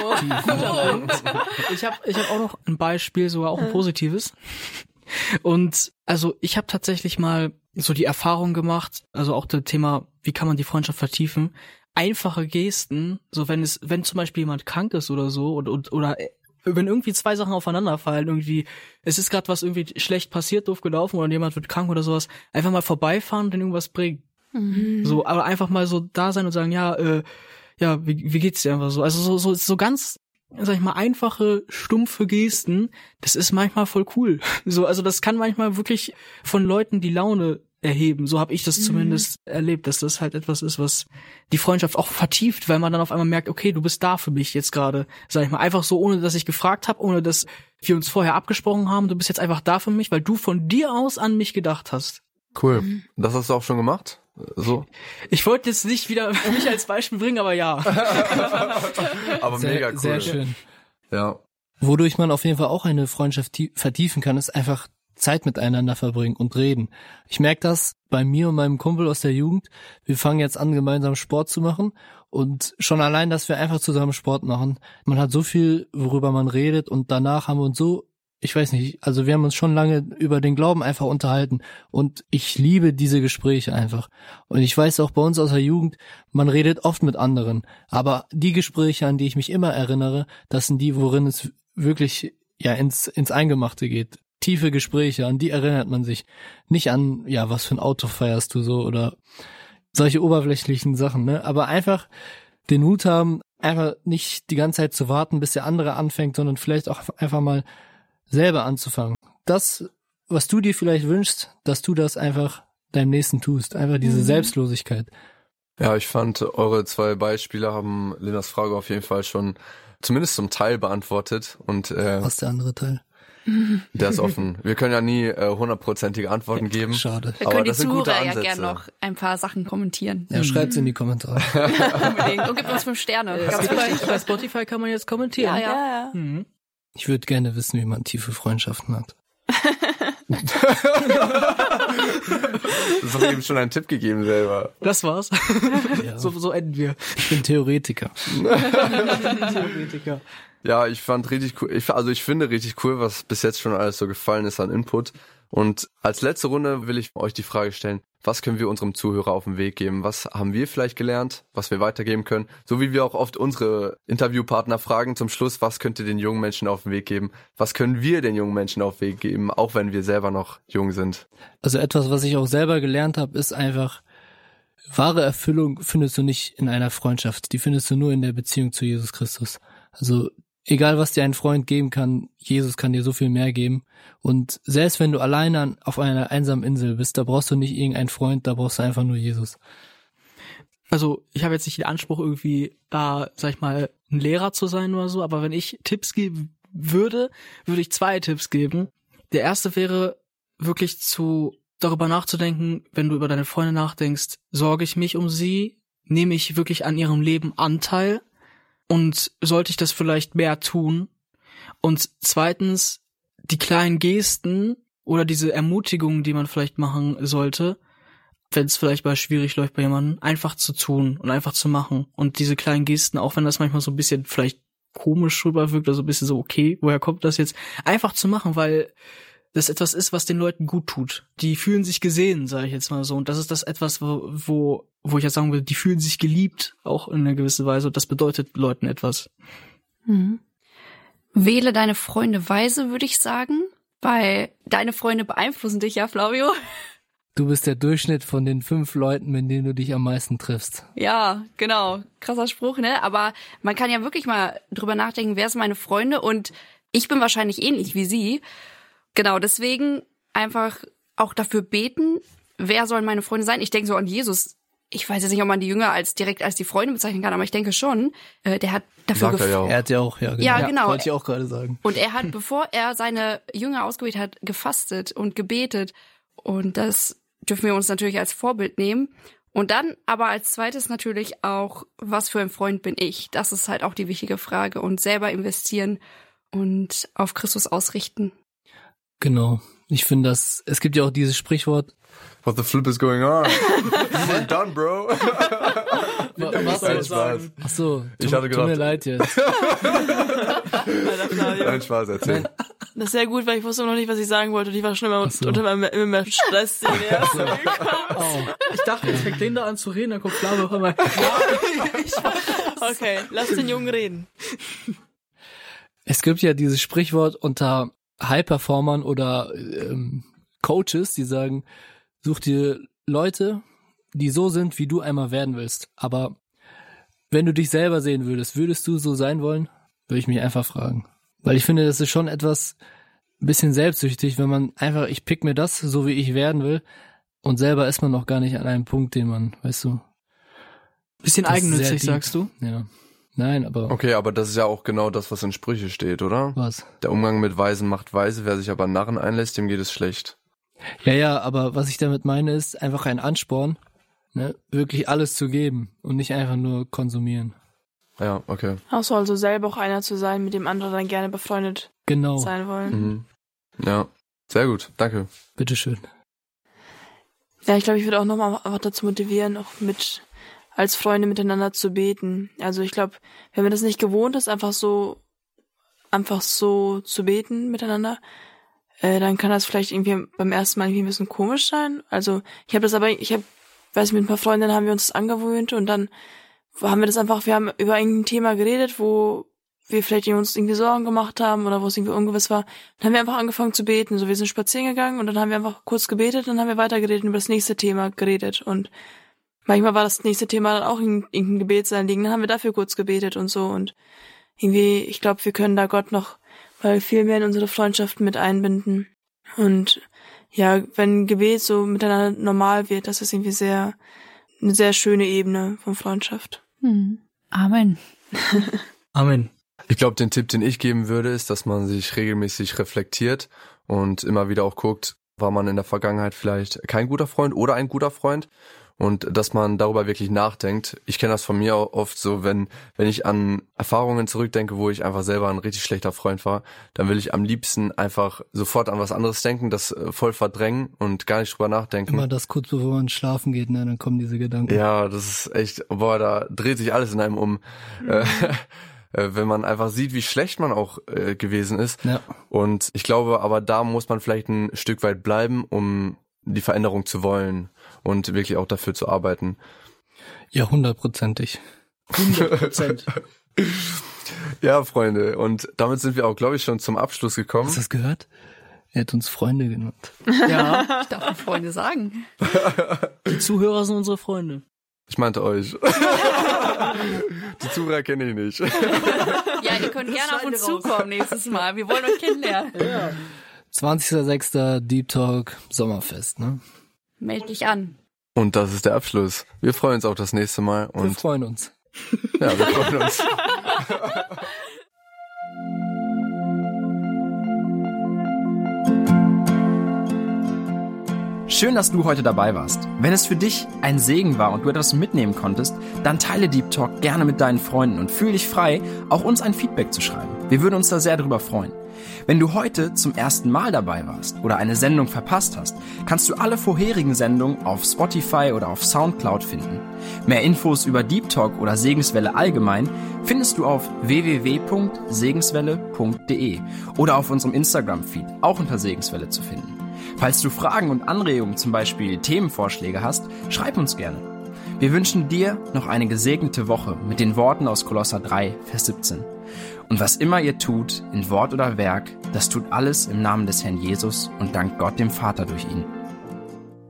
Ich habe ich hab auch noch ein Beispiel, sogar auch ein positives. Und also ich habe tatsächlich mal so die Erfahrung gemacht, also auch das Thema, wie kann man die Freundschaft vertiefen? Einfache Gesten, so wenn es, wenn zum Beispiel jemand krank ist oder so und, und oder wenn irgendwie zwei Sachen aufeinanderfallen, irgendwie, es ist gerade was irgendwie schlecht passiert, doof gelaufen oder jemand wird krank oder sowas, einfach mal vorbeifahren und dann irgendwas bringen. Mhm. So, aber einfach mal so da sein und sagen, ja, äh, ja, wie, wie geht's dir einfach so? Also so, so, so ganz, sag ich mal, einfache, stumpfe Gesten, das ist manchmal voll cool. So, also das kann manchmal wirklich von Leuten die Laune erheben. So habe ich das Mhm. zumindest erlebt, dass das halt etwas ist, was die Freundschaft auch vertieft, weil man dann auf einmal merkt, okay, du bist da für mich jetzt gerade, sag ich mal, einfach so, ohne dass ich gefragt habe, ohne dass wir uns vorher abgesprochen haben, du bist jetzt einfach da für mich, weil du von dir aus an mich gedacht hast. Cool. Das hast du auch schon gemacht? So? Ich wollte jetzt nicht wieder mich als Beispiel bringen, aber ja. Aber Sehr, mega cool. sehr schön. Ja. Wodurch man auf jeden Fall auch eine Freundschaft tie- vertiefen kann, ist einfach Zeit miteinander verbringen und reden. Ich merke das bei mir und meinem Kumpel aus der Jugend. Wir fangen jetzt an, gemeinsam Sport zu machen und schon allein, dass wir einfach zusammen Sport machen. Man hat so viel, worüber man redet und danach haben wir uns so ich weiß nicht, also wir haben uns schon lange über den Glauben einfach unterhalten und ich liebe diese Gespräche einfach. Und ich weiß auch bei uns aus der Jugend, man redet oft mit anderen, aber die Gespräche, an die ich mich immer erinnere, das sind die, worin es wirklich ja ins ins Eingemachte geht. Tiefe Gespräche, an die erinnert man sich. Nicht an, ja, was für ein Auto feierst du so oder solche oberflächlichen Sachen, ne? Aber einfach den Mut haben, einfach nicht die ganze Zeit zu warten, bis der andere anfängt, sondern vielleicht auch einfach mal selber anzufangen. Das, was du dir vielleicht wünschst, dass du das einfach deinem Nächsten tust. Einfach diese mhm. Selbstlosigkeit. Ja, ich fand, eure zwei Beispiele haben Linas Frage auf jeden Fall schon zumindest zum Teil beantwortet. Und äh, was ist der andere Teil? Der ist offen. Wir können ja nie hundertprozentige äh, Antworten geben. Schade. Wir können die Zuhörer ja gerne noch ein paar Sachen kommentieren. Ja, schreibt's in die Kommentare. Unbedingt. Und gebt uns fünf Sterne. Ganz wichtig. Bei Spotify kann man jetzt kommentieren. Ja, ja. ja. Mhm. Ich würde gerne wissen, wie man tiefe Freundschaften hat. Du hast doch eben schon einen Tipp gegeben selber. Das war's. Ja. So, so enden wir. Ich bin Theoretiker. Theoretiker. Ja, ich fand richtig cool, ich, also ich finde richtig cool, was bis jetzt schon alles so gefallen ist an Input. Und als letzte Runde will ich euch die Frage stellen, was können wir unserem Zuhörer auf den Weg geben? Was haben wir vielleicht gelernt, was wir weitergeben können? So wie wir auch oft unsere Interviewpartner fragen zum Schluss, was könnt ihr den jungen Menschen auf den Weg geben? Was können wir den jungen Menschen auf den Weg geben, auch wenn wir selber noch jung sind? Also etwas, was ich auch selber gelernt habe, ist einfach, wahre Erfüllung findest du nicht in einer Freundschaft, die findest du nur in der Beziehung zu Jesus Christus. Also egal, was dir ein Freund geben kann, Jesus kann dir so viel mehr geben. Und selbst wenn du alleine auf einer einsamen Insel bist, da brauchst du nicht irgendeinen Freund, da brauchst du einfach nur Jesus. Also ich habe jetzt nicht den Anspruch, irgendwie da, sag ich mal, ein Lehrer zu sein oder so, aber wenn ich Tipps geben würde, würde ich zwei Tipps geben. Der erste wäre wirklich zu darüber nachzudenken, wenn du über deine Freunde nachdenkst, sorge ich mich um sie, nehme ich wirklich an ihrem Leben Anteil? Und sollte ich das vielleicht mehr tun? Und zweitens, die kleinen Gesten oder diese Ermutigungen, die man vielleicht machen sollte, wenn es vielleicht mal schwierig läuft bei jemandem, einfach zu tun und einfach zu machen. Und diese kleinen Gesten, auch wenn das manchmal so ein bisschen vielleicht komisch rüberwirkt oder so ein bisschen so, okay, woher kommt das jetzt? Einfach zu machen, weil das etwas ist, was den Leuten gut tut. Die fühlen sich gesehen, sage ich jetzt mal so. Und das ist das etwas, wo, wo, wo ich jetzt sagen will, die fühlen sich geliebt, auch in einer gewissen Weise. Und das bedeutet Leuten etwas. Mhm. Wähle deine Freunde weise, würde ich sagen, weil deine Freunde beeinflussen dich ja, Flavio. Du bist der Durchschnitt von den fünf Leuten, mit denen du dich am meisten triffst. Ja, genau. Krasser Spruch, ne? Aber man kann ja wirklich mal drüber nachdenken, wer sind meine Freunde? Und ich bin wahrscheinlich ähnlich wie sie. Genau, deswegen einfach auch dafür beten, wer sollen meine Freunde sein? Ich denke so an Jesus. Ich weiß jetzt nicht, ob man die Jünger als direkt als die Freunde bezeichnen kann, aber ich denke schon, äh, der hat dafür Sagt er ja auch. Er hat ja auch, ja genau. Ja, genau. Wollte ich auch gerade sagen. Und er hat, bevor er seine Jünger ausgewählt hat, gefastet und gebetet. Und das dürfen wir uns natürlich als Vorbild nehmen. Und dann aber als zweites natürlich auch, was für ein Freund bin ich? Das ist halt auch die wichtige Frage. Und selber investieren und auf Christus ausrichten. Genau. Ich finde, dass es gibt ja auch dieses Sprichwort. What the flip is going on? We're done, bro. Was soll ich sagen? Ach so, Ich tu, hatte tut mir gedacht- leid jetzt. Nein, Spaß, erzähl. Das ist sehr gut, weil ich wusste noch nicht, was ich sagen wollte. Und ich war schon immer so. unter meinem immer mehr Stress. Den er Ich dachte, jetzt fängt Linda an zu reden, dann kommt Flavio auf einmal. Okay, lass den Jungen reden. Es gibt ja dieses Sprichwort unter High-Performern oder ähm, Coaches, die sagen, such dir Leute, die so sind, wie du einmal werden willst. Aber wenn du dich selber sehen würdest, würdest du so sein wollen? Würde ich mich einfach fragen. Weil ich finde, das ist schon etwas ein bisschen selbstsüchtig, wenn man einfach, ich pick mir das, so wie ich werden will, und selber ist man noch gar nicht an einem Punkt, den man, weißt du. Bisschen Das ist sehr eigennützig, deep. sagst du? Ja. Nein, aber Okay, aber das ist ja auch genau das, was in Sprüche steht, oder? was? Der Umgang mit Weisen macht weise, wer sich aber Narren einlässt, dem geht es schlecht. Ja, ja, aber was ich damit meine, ist einfach ein Ansporn, ne, wirklich alles zu geben und nicht einfach nur konsumieren. Ja, okay. Ach so, also selber auch einer zu sein, mit dem andere dann gerne befreundet Genau, sein wollen. Mhm. Ja, sehr gut, danke. bitteschön. Ja, ich glaube, ich würde auch nochmal einfach dazu motivieren, auch mit als Freunde miteinander zu beten. Also ich glaube, wenn man das nicht gewohnt ist, einfach so einfach so zu beten miteinander, äh, dann kann das vielleicht irgendwie beim ersten Mal irgendwie ein bisschen komisch sein. Also ich habe das aber, ich habe, weiß mit ein paar Freundinnen haben wir uns das angewöhnt und dann haben wir das einfach, wir haben über irgendein Thema geredet, wo wir vielleicht uns irgendwie Sorgen gemacht haben oder wo es irgendwie ungewiss war. Dann haben wir einfach angefangen zu beten. So, wir sind spazieren gegangen und dann haben wir einfach kurz gebetet und dann haben wir weitergeredet und über das nächste Thema geredet. Und manchmal war das nächste Thema dann auch irgendein Gebetsanliegen. Dann haben wir dafür kurz gebetet und so. Und irgendwie, ich glaube, wir können da Gott noch mal viel mehr in unsere Freundschaften mit einbinden. Und ja, wenn Gebet so miteinander normal wird, das ist irgendwie sehr, eine sehr schöne Ebene von Freundschaft. Hm. Amen. Amen. Ich glaube, den Tipp, den ich geben würde, ist, dass man sich regelmäßig reflektiert und immer wieder auch guckt, war man in der Vergangenheit vielleicht kein guter Freund oder ein guter Freund und dass man darüber wirklich nachdenkt. Ich kenne das von mir auch oft so, wenn wenn ich an Erfahrungen zurückdenke, wo ich einfach selber ein richtig schlechter Freund war, dann will ich am liebsten einfach sofort an was anderes denken, das voll verdrängen und gar nicht drüber nachdenken. Immer das kurz bevor man schlafen geht, ne, dann kommen diese Gedanken. Ja, das ist echt, boah, da dreht sich alles in einem um. Mhm. Äh, wenn man einfach sieht, wie schlecht man auch äh, gewesen ist. Ja. Und ich glaube, aber da muss man vielleicht ein Stück weit bleiben, um die Veränderung zu wollen und wirklich auch dafür zu arbeiten. Ja, hundertprozentig. hundert Prozent. Ja, Freunde, und damit sind wir auch, glaube ich, schon zum Abschluss gekommen. Hast du das gehört? Er hat uns Freunde genannt. Ja. Ich darf nicht Freunde sagen. Die Zuhörer sind unsere Freunde. Ich meinte euch. Die Zuhörer kenne ich nicht. Ja, ihr könnt gerne auf uns zukommen nächstes Mal. Wir wollen euch kennenlernen. Ja. zwanzigster sechster Deep Talk Sommerfest, ne? Meld dich an. Und das ist der Abschluss. Wir freuen uns auf das nächste Mal. Und Wir freuen uns. ja, wir freuen uns. Schön, dass du heute dabei warst. Wenn es für dich ein Segen war und du etwas mitnehmen konntest, dann teile Deep Talk gerne mit deinen Freunden und fühl dich frei, auch uns ein Feedback zu schreiben. Wir würden uns da sehr darüber freuen. Wenn du heute zum ersten Mal dabei warst oder eine Sendung verpasst hast, kannst du alle vorherigen Sendungen auf Spotify oder auf Soundcloud finden. Mehr Infos über Deep Talk oder Segenswelle allgemein findest du auf w w w punkt segenswelle punkt d e oder auf unserem Instagram-Feed, auch unter Segenswelle zu finden. Falls du Fragen und Anregungen, zum Beispiel Themenvorschläge hast, schreib uns gerne. Wir wünschen dir noch eine gesegnete Woche mit den Worten aus Kolosser drei, Vers siebzehn. Und was immer ihr tut, in Wort oder Werk, das tut alles im Namen des Herrn Jesus und dankt Gott dem Vater durch ihn.